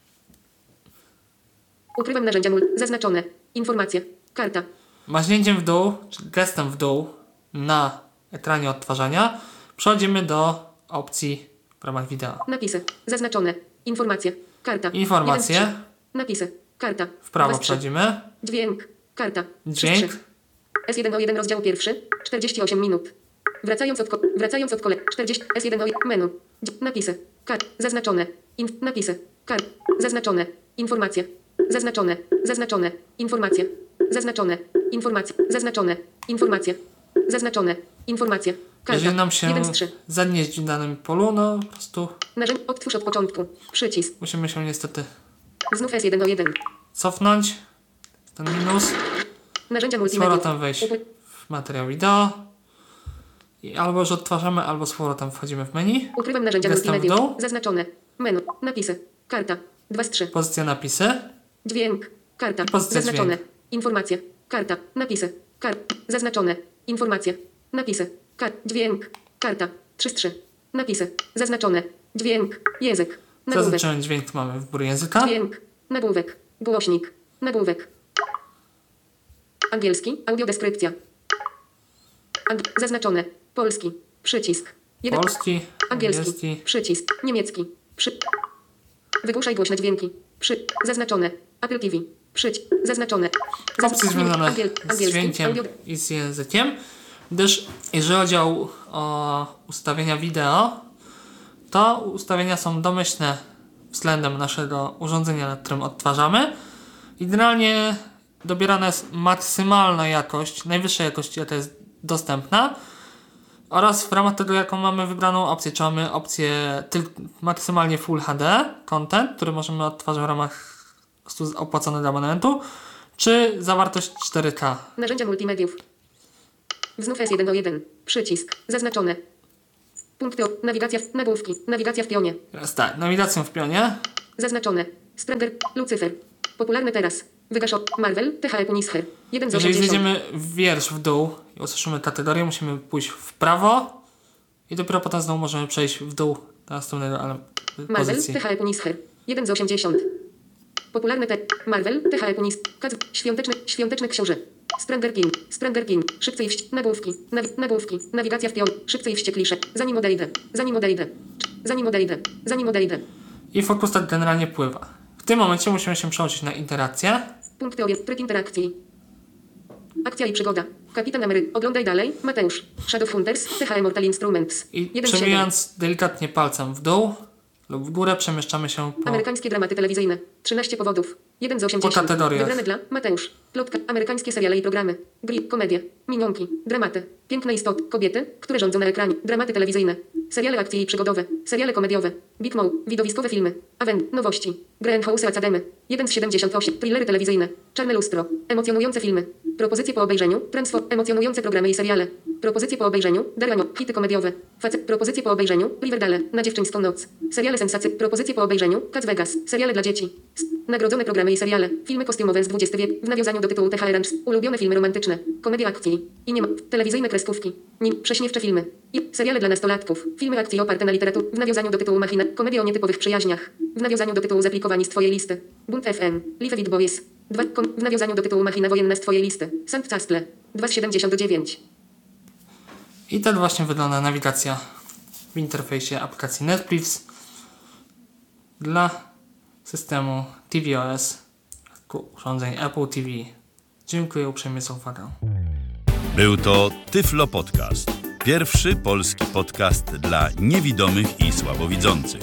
Ukrywam narzędzia mul. Zaznaczone. Informacja. Karta. Maźnięciem w dół, czy gestem w dół na ekranie odtwarzania przechodzimy do opcji w ramach wideo. Napisy. Zaznaczone. Informacja. Karta. Informacje. jeden z trzech. Napisy. Karta. W prawo dwa z trzech. przechodzimy. Dźwięk. Karta. Dźwięk. trzy z trzech. S jeden o jeden rozdział pierwszy. czterdzieści osiem minut. Wracając od, ko- wracając od kole. czterdzieści. S jeden o jeden. Menu. Dź- napisy. Kar. Zaznaczone. Inf- napisy. Kar. Zaznaczone. Informacje. Zaznaczone. Zaznaczone. Informacje. Zaznaczone. Informacje. Zaznaczone. Informacje. Zaznaczone. Informacje. Karta. Jeżeli nam się jeden z trzech. zanieść w danym polu, no po prostu Narzędzie. Otwórz od początku. Przycisk. musimy się niestety Znów S jeden o jeden. cofnąć, ten minus, Narzędzia z multimedia. powrotem wejść Upły- w materiał wideo i albo już odtwarzamy, albo z powrotem wchodzimy w menu. Ukrywam narzędzia Gestem w multimedia. dół. Zaznaczone. Menu. Napisy. Karta. dwa z trzech. Pozycja napisy. Dźwięk. Karta. I pozycja Zaznaczone. dźwięk. Informacje. Karta. Napisy. Kar. Zaznaczone. Informacje. Napisy. Kar. Dźwięk. Karta. trzy z trzech. Napisy. Zaznaczone. Dźwięk. Język. Nagłówek. Zaznaczony dźwięk mamy w górę języka. Dźwięk. Nagłówek. Głośnik. Nagłówek. Angielski. Audiodeskrypcja. Ang- zaznaczone. Polski. Przycisk. Jeden. Polski, Angielski. angielski, Przycisk. Niemiecki. Przy. Wygłuszaj głośne dźwięki. Przy. Zaznaczone. Apple T V. Przyć. Zaznaczone. opcje związane z dźwiękiem i z językiem, gdyż jeżeli chodzi o, o ustawienia wideo, to ustawienia są domyślne względem naszego urządzenia, nad którym odtwarzamy. I generalnie dobierana jest maksymalna jakość, najwyższa jakość, jaka jest dostępna, oraz w ramach tego, jaką mamy wybraną opcję, czy mamy opcję tylko maksymalnie Full H D content, który możemy odtwarzać w ramach opłaconego abonamentu, czy zawartość cztery K. Narzędzia multimediów. Znów S jeden o jeden. Przycisk. Zaznaczone. Punkty. Nawigacja. W, nagłówki. Nawigacja w pionie. Jest tak, nawigacją w pionie. Zaznaczone. Sprenger. Lucyfer. Popularny teraz. Wygaszo. Marvel. T H E Punisher. jeden z Jeżeli osiemdziesiąt. zjedziemy wiersz w dół i usłyszymy kategorię, musimy pójść w prawo i dopiero potem znowu możemy przejść w dół do następnego ale Marvel. pozycji. T H E Punisher. jeden z osiemdziesiąt. Popularny te. Marvel. T H E Punisher. Świąteczny. Świąteczny książę. Stranger King. Stranger King. Szybcy i wści... Nagłówki. Nawi- nagłówki. Nawigacja w pion. Szybcy i wścieklisze. Zanim odejdę. Zanim odejdę. Zanim odejdę. Zanim odejdę. I fokus tak generalnie pływa. W tym momencie musimy się przełączyć na interakcję. Punkty obiekt. Tryb interakcji. Akcja i przygoda. Kapitan Amery. Oglądaj dalej. Mateusz. Shadowhunters. T H E Mortal Instruments. I jeden przemijając delikatnie palcem w dół lub w górę, przemieszczamy się po... Amerykańskie dramaty telewizyjne. trzynaście powodów. jeden z osiemdziesiąt. Po kategoriach. Wybrane dla Mateusz. Plotka. Amerykańskie seriale i programy. Gry. Komedie. Minionki. Dramaty. Piękne istoty. Kobiety, które rządzą na ekranie. Dramaty telewizyjne. Seriale akcji i przygodowe. Seriale komediowe. Big Mouth. Widowiskowe filmy. Avent. Nowości. Greenhouse Academy. jeden z siedemdziesiąt osiem. Thrillery telewizyjne. Czarne lustro. Emocjonujące filmy. Propozycje po obejrzeniu. Transform. Emocjonujące programy i seriale. Propozycje po obejrzeniu. Daranio. Hity komediowe. Facet. Propozycje po obejrzeniu. Riverdale. Na dziewczyńską noc. Seriale sensacy. Propozycje po obejrzeniu. Cats Vegas. Seriale dla dzieci. Nagrodzone programy i seriale. Filmy kostiumowe z dwudziestego wieku. W nawiązaniu do tytułu T H R Ranch. Ulubione filmy romantyczne. Komedie akcji. I nie ma. Telewizyjne kreskówki. Nim. Prześmiewcze filmy. I seriale dla nastolatków. Filmy akcji oparte na literaturze. W nawiązaniu do tytułu Machina. Komedie o nietypowych przyjaźniach. W nawiązaniu do tytułu Zaplikowani z twojej listy. Bunt F M. Live It Boys. dwa. Kom- w nawiązaniu do tytułu Machina wojenna z twojej listy. Sankt Castle. dwa z siedemdziesiąt dziewięć. I tak właśnie wygląda nawigacja w interfejsie aplikacji Netflix dla systemu tvOS urządzeń Apple T V. Dziękuję uprzejmie za uwagę. Był to Tyflo Podcast. Pierwszy polski podcast dla niewidomych i słabowidzących.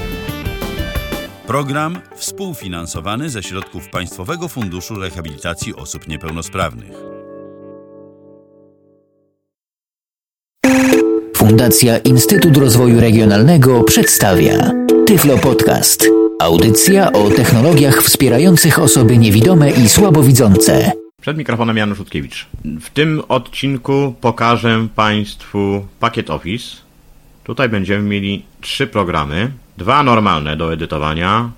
Program współfinansowany ze środków Państwowego Funduszu Rehabilitacji Osób Niepełnosprawnych. Fundacja Instytut Rozwoju Regionalnego przedstawia Tyflo Podcast. Audycja o technologiach wspierających osoby niewidome i słabowidzące. Przed mikrofonem Janusz Rutkiewicz. W tym odcinku pokażę Państwu pakiet Office. Tutaj będziemy mieli trzy programy. Dwa normalne do edytowania.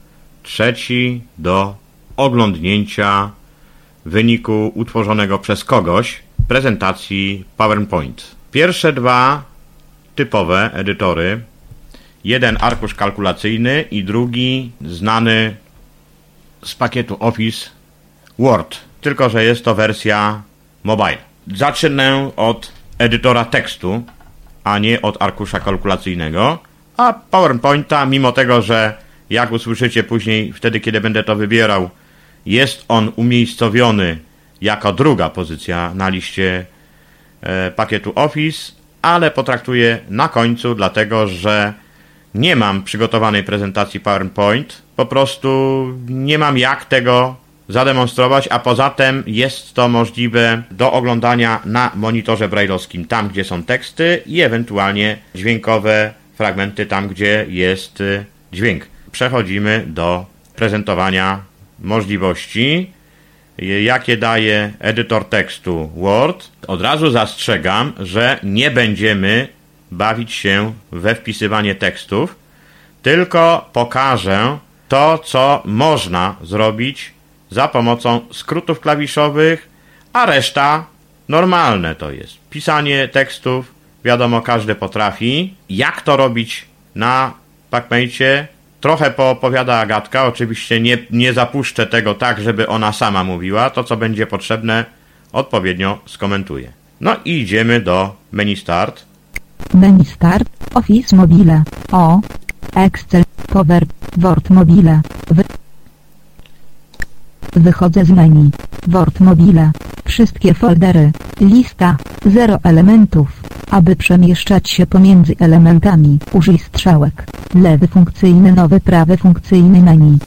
Trzeci do oglądnięcia wyniku utworzonego przez kogoś prezentacji PowerPoint. Pierwsze dwa typowe edytory. Jeden arkusz kalkulacyjny i drugi znany z pakietu Office Word. Tylko że jest to wersja mobile. Zacznę od edytora tekstu, a nie od arkusza kalkulacyjnego. A PowerPointa, mimo tego, że jak usłyszycie później, wtedy kiedy będę to wybierał, jest on umiejscowiony jako druga pozycja na liście e, pakietu Office, ale potraktuję na końcu, dlatego że nie mam przygotowanej prezentacji PowerPoint. Po prostu nie mam jak tego zademonstrować, a poza tym jest to możliwe do oglądania na monitorze braille'owskim, tam gdzie są teksty i ewentualnie dźwiękowe fragmenty tam, gdzie jest dźwięk. Przechodzimy do prezentowania możliwości, jakie daje edytor tekstu Word. Od razu zastrzegam, że nie będziemy bawić się we wpisywanie tekstów, tylko pokażę to, co można zrobić za pomocą skrótów klawiszowych, a reszta normalne to jest. Pisanie tekstów, wiadomo, każdy potrafi. Jak to robić na PacMate? Trochę poopowiada Agatka, oczywiście nie, nie zapuszczę tego tak, żeby ona sama mówiła. To, co będzie potrzebne, odpowiednio skomentuję. No i idziemy do menu Start. Menu Start, Office Mobile, O, Excel, Power, Word Mobile, Wy... Wychodzę z menu. Word Mobile. Wszystkie foldery. Lista. Zero elementów. Aby przemieszczać się pomiędzy elementami, użyj strzałek. Lewy funkcyjny, nowy, prawy funkcyjny menu.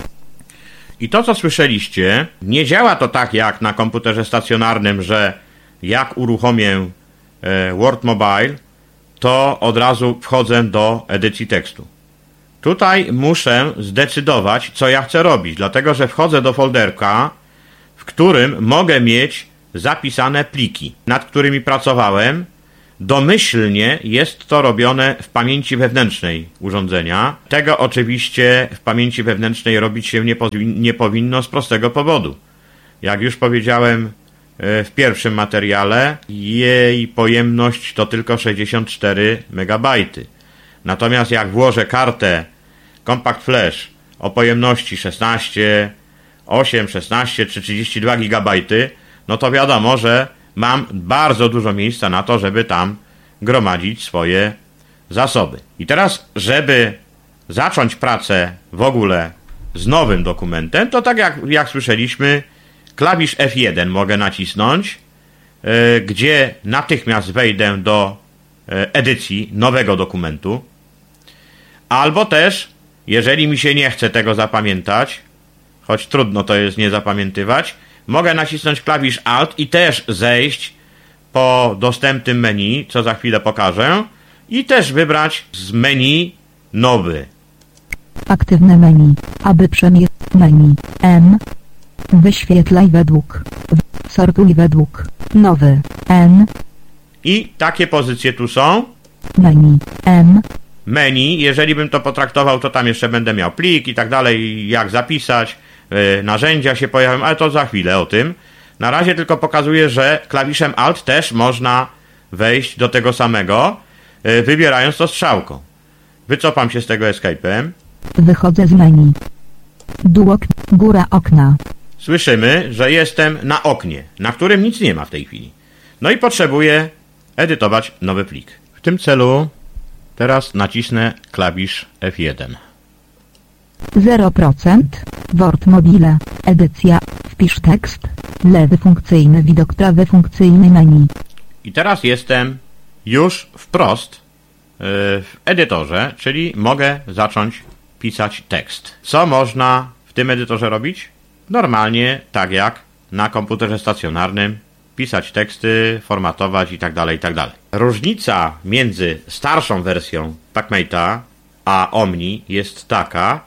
I to, co słyszeliście, nie działa to tak jak na komputerze stacjonarnym, że jak uruchomię e, Word Mobile, to od razu wchodzę do edycji tekstu. Tutaj muszę zdecydować, co ja chcę robić, dlatego że wchodzę do folderka, w którym mogę mieć zapisane pliki, nad którymi pracowałem. Domyślnie jest to robione w pamięci wewnętrznej urządzenia. Tego oczywiście w pamięci wewnętrznej robić się nie, powi- nie powinno z prostego powodu. Jak już powiedziałem w pierwszym materiale, jej pojemność to tylko sześćdziesiąt cztery megabajty. Natomiast jak włożę kartę Compact Flash o pojemności szesnaście, osiem, szesnaście czy trzydzieści dwa gigabajty, no to wiadomo, że mam bardzo dużo miejsca na to, żeby tam gromadzić swoje zasoby. I teraz, żeby zacząć pracę w ogóle z nowym dokumentem, to tak jak, jak słyszeliśmy, klawisz F jeden mogę nacisnąć, yy, gdzie natychmiast wejdę do yy, edycji nowego dokumentu. Albo też, jeżeli mi się nie chce tego zapamiętać, choć trudno to jest nie zapamiętywać, mogę nacisnąć klawisz Alt i też zejść po dostępnym menu, co za chwilę pokażę, i też wybrać z menu nowy. Aktywne menu. Aby przemieszczać menu M. Wyświetlaj według. Sortuj według. Nowy N. I takie pozycje tu są. Menu M. Menu, jeżeli bym to potraktował, to tam jeszcze będę miał plik i tak dalej, jak zapisać, yy, narzędzia się pojawią, ale to za chwilę o tym. Na razie tylko pokazuję, że klawiszem Alt też można wejść do tego samego, yy, wybierając to strzałką. Wycofam się z tego escape'em. Wychodzę z menu. Dół ok, góra okna. Słyszymy, że jestem na oknie, na którym nic nie ma w tej chwili. No i potrzebuję edytować nowy plik. W tym celu teraz nacisnę klawisz F jeden. zero procent. Word Mobile. Edycja. Wpisz tekst. Lewy funkcyjny widok, prawy funkcyjny menu. I teraz jestem już wprost yy, w edytorze, czyli mogę zacząć pisać tekst. Co można w tym edytorze robić? Normalnie, tak jak na komputerze stacjonarnym, pisać teksty, formatować itd., itd. Różnica między starszą wersją PacMate'a a Omni jest taka,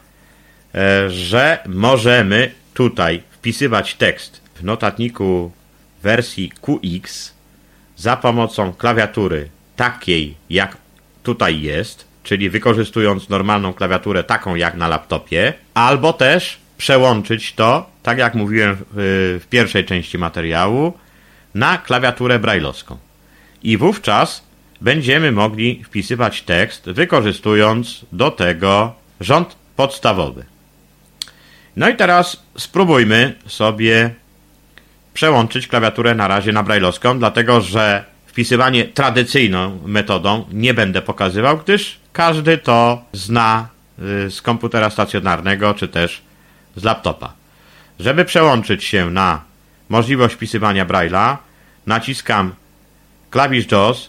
że możemy tutaj wpisywać tekst w notatniku wersji Q X za pomocą klawiatury takiej, jak tutaj jest, czyli wykorzystując normalną klawiaturę taką jak na laptopie, albo też przełączyć to, tak jak mówiłem w, w pierwszej części materiału, na klawiaturę brajlowską. I wówczas będziemy mogli wpisywać tekst, wykorzystując do tego rząd podstawowy. No i teraz spróbujmy sobie przełączyć klawiaturę na razie na brajlowską, dlatego że wpisywanie tradycyjną metodą nie będę pokazywał, gdyż każdy to zna z komputera stacjonarnego, czy też z laptopa. Żeby przełączyć się na możliwość wpisywania Braille'a, naciskam klawisz JAWS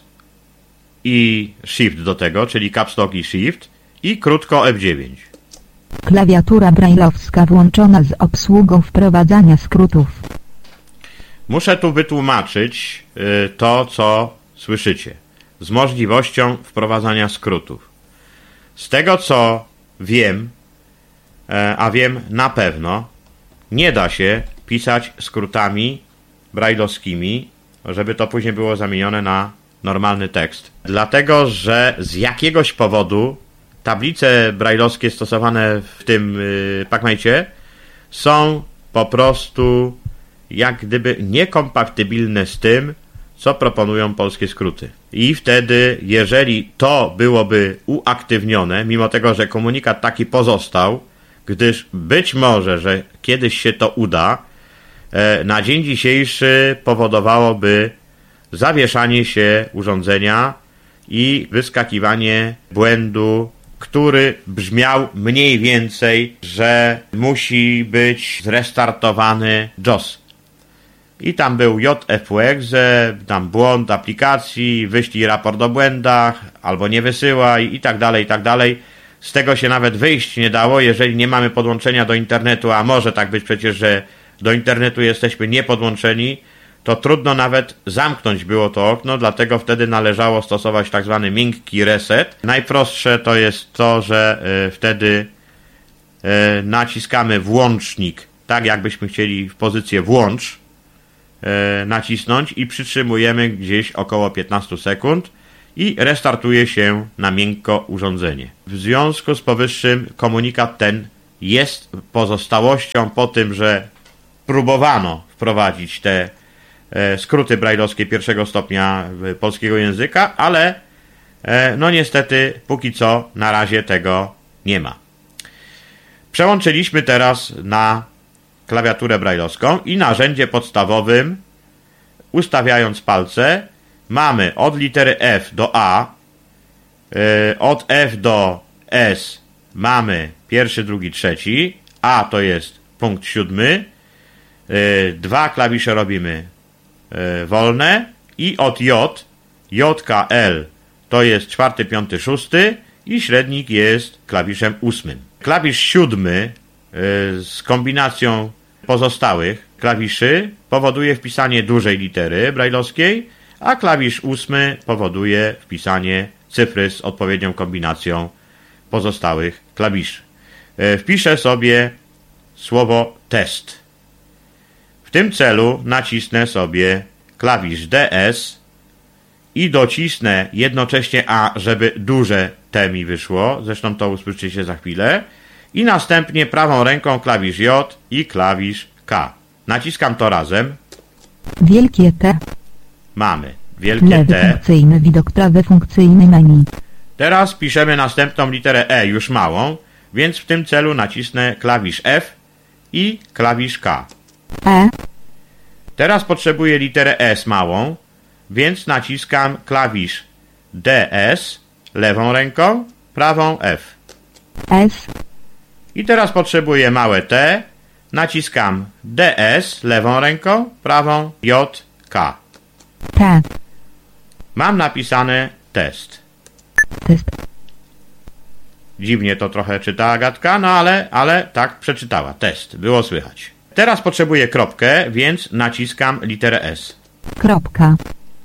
i Shift do tego, czyli Caps Lock i Shift, i krótko F dziewięć. Klawiatura brajlowska włączona z obsługą wprowadzania skrótów. Muszę tu wytłumaczyć y, to, co słyszycie, z możliwością wprowadzania skrótów. Z tego, co wiem, e, a wiem na pewno, nie da się pisać skrótami brajlowskimi, żeby to później było zamienione na normalny tekst. Dlatego, że z jakiegoś powodu tablice brajlowskie stosowane w tym yy, PacMate'cie są po prostu jak gdyby niekompatybilne z tym, co proponują polskie skróty. I wtedy, jeżeli to byłoby uaktywnione, mimo tego, że komunikat taki pozostał, gdyż być może, że kiedyś się to uda, na dzień dzisiejszy powodowałoby zawieszanie się urządzenia i wyskakiwanie błędu, który brzmiał mniej więcej, że musi być zrestartowany JAWS. i tam był J F U exe, tam błąd aplikacji, wyślij raport o błędach, albo nie wysyłaj i tak dalej, i tak dalej. Z tego się nawet wyjść nie dało, jeżeli nie mamy podłączenia do internetu, a może tak być przecież, że do internetu jesteśmy niepodłączeni, to trudno nawet zamknąć było to okno, dlatego wtedy należało stosować tak zwany miękki reset. Najprostsze to jest to, że y, wtedy y, naciskamy włącznik, tak jakbyśmy chcieli w pozycję włącz y, nacisnąć i przytrzymujemy gdzieś około piętnaście sekund i restartuje się na miękko urządzenie. W związku z powyższym komunikat ten jest pozostałością po tym, że próbowano wprowadzić te skróty brajlowskie pierwszego stopnia polskiego języka, ale no niestety póki co na razie tego nie ma. Przełączyliśmy teraz na klawiaturę brajlowską i na rzędzie podstawowym, ustawiając palce, mamy od litery F do A, od F do S mamy pierwszy, drugi, trzeci, A to jest punkt siódmy, dwa klawisze robimy wolne i od J, J K L to jest czwarty, piąty, szósty i średnik jest klawiszem ósmym. Klawisz siódmy z kombinacją pozostałych klawiszy powoduje wpisanie dużej litery brajlowskiej, a klawisz ósmy powoduje wpisanie cyfry z odpowiednią kombinacją pozostałych klawiszy. Wpiszę sobie słowo test. W tym celu nacisnę sobie klawisz D S i docisnę jednocześnie A, żeby duże T mi wyszło, zresztą to usłyszycie za chwilę, i następnie prawą ręką klawisz J i klawisz K. Naciskam to razem. Wielkie T. Mamy wielkie Lewy T. funkcyjny widok, prawy funkcyjny menu. Teraz piszemy następną literę E, już małą, więc w tym celu nacisnę klawisz F i klawisz K. E. Teraz potrzebuję literę S małą, więc naciskam klawisz D S lewą ręką, prawą F. S. I teraz potrzebuję małe T, naciskam D S lewą ręką, prawą J K. T. Mam napisane test. Test. Dziwnie to trochę czyta Agatka, no ale, ale tak przeczytała. Test. Było słychać. Teraz potrzebuję kropkę, więc naciskam literę S. Kropka.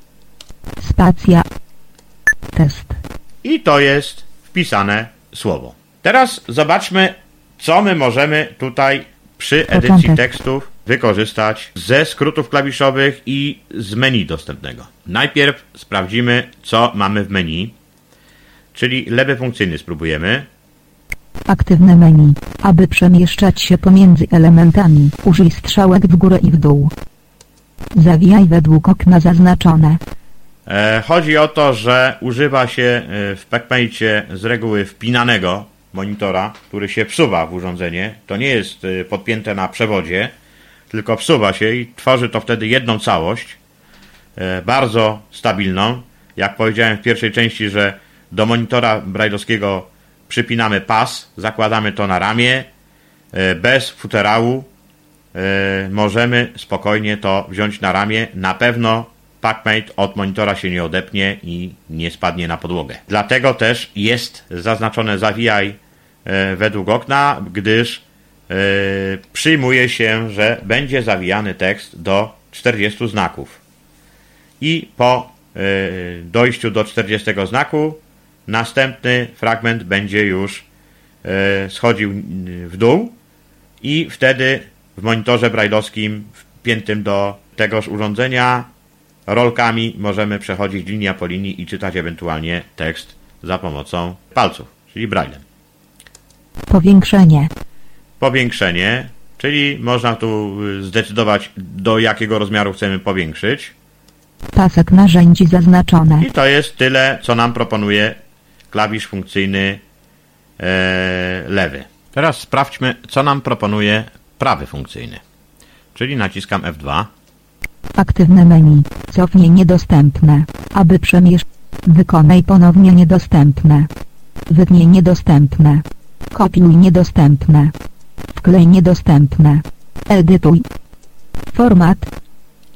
Spacja. Test. I to jest wpisane słowo. Teraz zobaczmy, co my możemy tutaj przy edycji Początek. tekstów wykorzystać ze skrótów klawiszowych i z menu dostępnego. Najpierw sprawdzimy, co mamy w menu, czyli lewy funkcyjny spróbujemy. Aktywne menu. Aby przemieszczać się pomiędzy elementami, użyj strzałek w górę i w dół. Zawijaj według okna zaznaczone. E, chodzi o to, że używa się w PacMate z reguły wpinanego monitora, który się wsuwa w urządzenie. To nie jest podpięte na przewodzie, tylko wsuwa się i tworzy to wtedy jedną całość, e, bardzo stabilną. Jak powiedziałem w pierwszej części, że do monitora brajlowskiego przypinamy pas, zakładamy to na ramię, e, bez futerału e, możemy spokojnie to wziąć na ramię. Na pewno PacMate od monitora się nie odepnie i nie spadnie na podłogę. Dlatego też jest zaznaczone zawijaj e, według okna, gdyż e, przyjmuje się, że będzie zawijany tekst do czterdziestu znaków. I po e, dojściu do czterdziestego znaku następny fragment będzie już e, schodził w dół i wtedy w monitorze brajlowskim wpiętym do tegoż urządzenia rolkami możemy przechodzić linia po linii i czytać ewentualnie tekst za pomocą palców, czyli braillem. Powiększenie. Powiększenie, czyli można tu zdecydować, do jakiego rozmiaru chcemy powiększyć. Pasek narzędzi zaznaczone. I to jest tyle, co nam proponuje klawisz funkcyjny e, lewy. Teraz sprawdźmy, co nam proponuje prawy funkcyjny. Czyli naciskam F dwa. Aktywne menu. Cofnij niedostępne. Aby przemieszczać. Wykonaj ponownie niedostępne. Wytnij niedostępne. Kopiuj niedostępne. Wklej niedostępne. Edytuj. Format.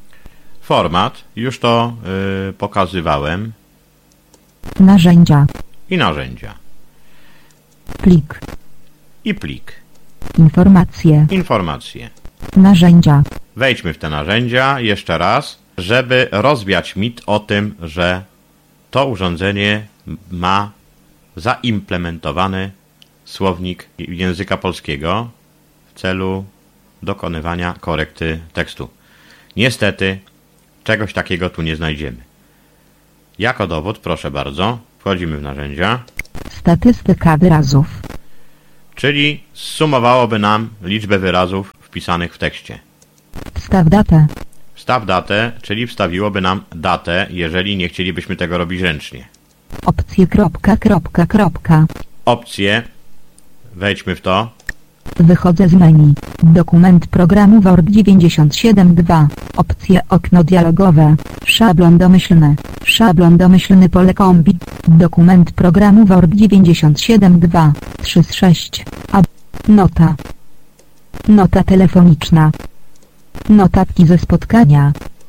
format, już to yy, pokazywałem. Narzędzia. I narzędzia. Plik. I plik. Informacje. Informacje. Narzędzia. Wejdźmy w te narzędzia jeszcze raz, żeby rozwiać mit o tym, że to urządzenie ma zaimplementowany słownik języka polskiego w celu dokonywania korekty tekstu. Niestety, czegoś takiego tu nie znajdziemy. Jako dowód, proszę bardzo, wchodzimy w narzędzia. Statystyka wyrazów. Czyli zsumowałoby nam liczbę wyrazów wpisanych w tekście. Wstaw datę. Wstaw datę, czyli wstawiłoby nam datę, jeżeli nie chcielibyśmy tego robić ręcznie. Opcje kropka, kropka, kropka. Opcje. Wejdźmy w to. Wychodzę z menu. Dokument programu Word dziewięćdziesiąt siedem dwa. Opcje okno dialogowe. Szablon domyślny. Szablon domyślny pole kombi. Dokument programu Word dziewięćdziesiąt siedem dwa. trzy z sześć. A. Nota. Nota telefoniczna. Notatki ze spotkania.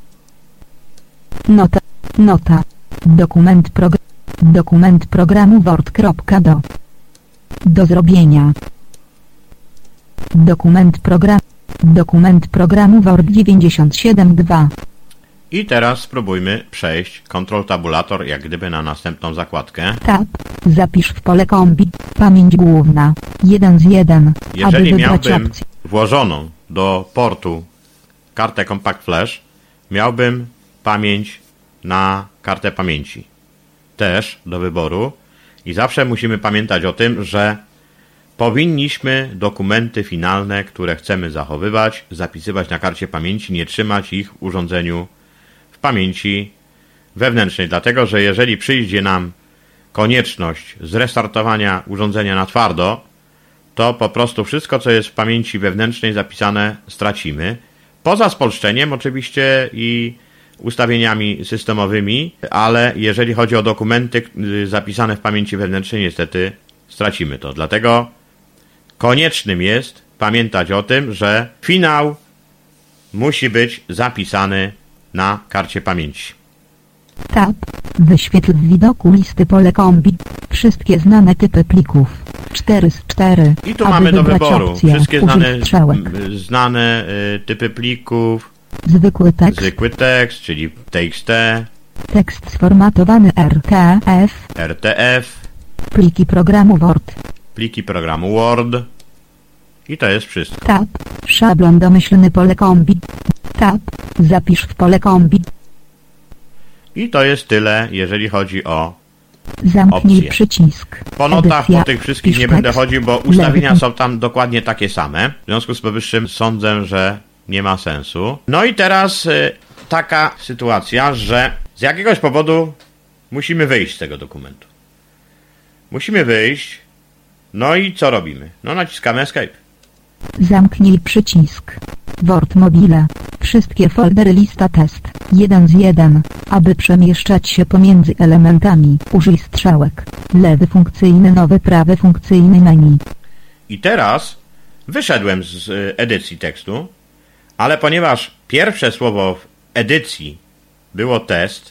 Nota. Nota. Dokument program. Dokument programu Word.do. Do zrobienia. Dokument program. Dokument programu Word dziewięćdziesiąt siedem dwa. I teraz spróbujmy przejść Ctrl Tabulator jak gdyby na następną zakładkę. Tab. Zapisz w pole kombi. Pamięć główna. jeden z jeden. Jeżeli aby wybrać miałbym opcję. włożoną do portu kartę Compact Flash, miałbym pamięć na kartę pamięci. Też do wyboru. I zawsze musimy pamiętać o tym, że powinniśmy dokumenty finalne, które chcemy zachowywać, zapisywać na karcie pamięci, nie trzymać ich w urządzeniu w pamięci wewnętrznej. Dlatego, że jeżeli przyjdzie nam konieczność zrestartowania urządzenia na twardo, to po prostu wszystko, co jest w pamięci wewnętrznej zapisane, stracimy. Poza spolszczeniem oczywiście i ustawieniami systemowymi, ale jeżeli chodzi o dokumenty zapisane w pamięci wewnętrznej, niestety stracimy to. Dlatego koniecznym jest pamiętać o tym, że finał musi być zapisany na karcie pamięci. Tab. Wyświetl w widoku listy pole kombi. Wszystkie znane typy plików. cztery z czterech. I tu aby mamy do wybrać wyboru opcję. wszystkie Użyj znane, strzałek. znane y, typy plików. Zwykły tekst. Zwykły tekst, czyli T X T. Tekst sformatowany R T F. R T F. Pliki programu Word. Pliki programu Word. I to jest wszystko. Tab. Szablon domyślny pole kombi. Tab. Zapisz w pole kombi. I to jest tyle, jeżeli chodzi o Zamknij opcje. przycisk. Po notach, Edycja. po tych wszystkich Pisz nie będę tekst. chodził, bo ustawienia Lewy. są tam dokładnie takie same. W związku z powyższym sądzę, że nie ma sensu. No i teraz y, taka sytuacja, że z jakiegoś powodu musimy wyjść z tego dokumentu. Musimy wyjść. No i co robimy? No naciskamy Escape. Zamknij przycisk. Word Mobile. Wszystkie foldery lista test. jeden z jeden. Aby przemieszczać się pomiędzy elementami, użyj strzałek. Lewy funkcyjny, nowy, prawy funkcyjny menu. I teraz wyszedłem z y, edycji tekstu, ale ponieważ pierwsze słowo w edycji było test,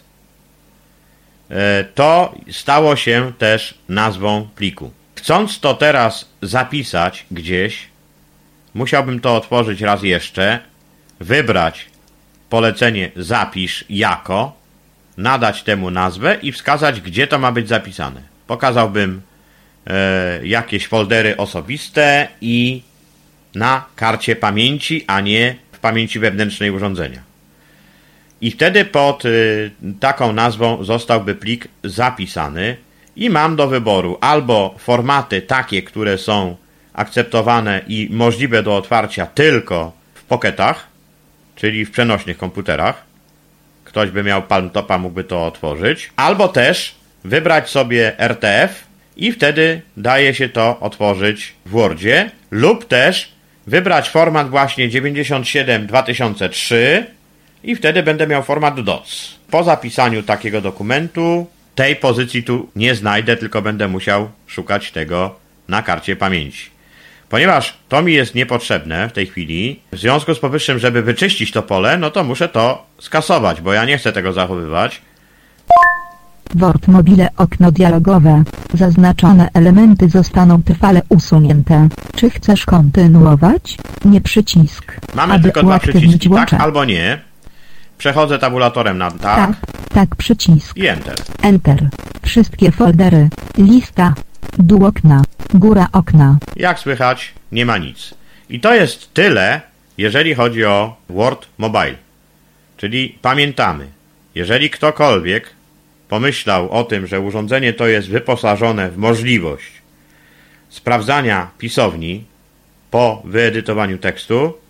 y, to stało się też nazwą pliku. Chcąc to teraz zapisać gdzieś, musiałbym to otworzyć raz jeszcze, wybrać polecenie zapisz jako, nadać temu nazwę i wskazać, gdzie to ma być zapisane. Pokazałbym e, jakieś foldery osobiste i na karcie pamięci, a nie w pamięci wewnętrznej urządzenia. I wtedy pod y, taką nazwą zostałby plik zapisany i mam do wyboru albo formaty takie, które są akceptowane i możliwe do otwarcia tylko w pocketach, czyli w przenośnych komputerach. Ktoś by miał palmtopa, mógłby to otworzyć. Albo też wybrać sobie R T F i wtedy daje się to otworzyć w Wordzie. Lub też wybrać format właśnie dziewięćdziesiąt siedem dwa tysiące trzy i wtedy będę miał format D O C. Po zapisaniu takiego dokumentu tej pozycji tu nie znajdę, tylko będę musiał szukać tego na karcie pamięci. Ponieważ to mi jest niepotrzebne w tej chwili, w związku z powyższym, żeby wyczyścić to pole, no to muszę to skasować, bo ja nie chcę tego zachowywać. Word Mobile okno dialogowe. Zaznaczone elementy zostaną trwale usunięte. Czy chcesz kontynuować? Nie przycisk. Mamy Aby tylko dwa uaktywnić przyciski, tak łącza. albo nie. Przechodzę tabulatorem na tak, Tak, tak przycisk. i Enter. Enter. Wszystkie foldery. Lista. Dół okna. Góra okna. Jak słychać, nie ma nic. I to jest tyle, jeżeli chodzi o Word Mobile. Czyli pamiętamy, jeżeli ktokolwiek pomyślał o tym, że urządzenie to jest wyposażone w możliwość sprawdzania pisowni po wyedytowaniu tekstu,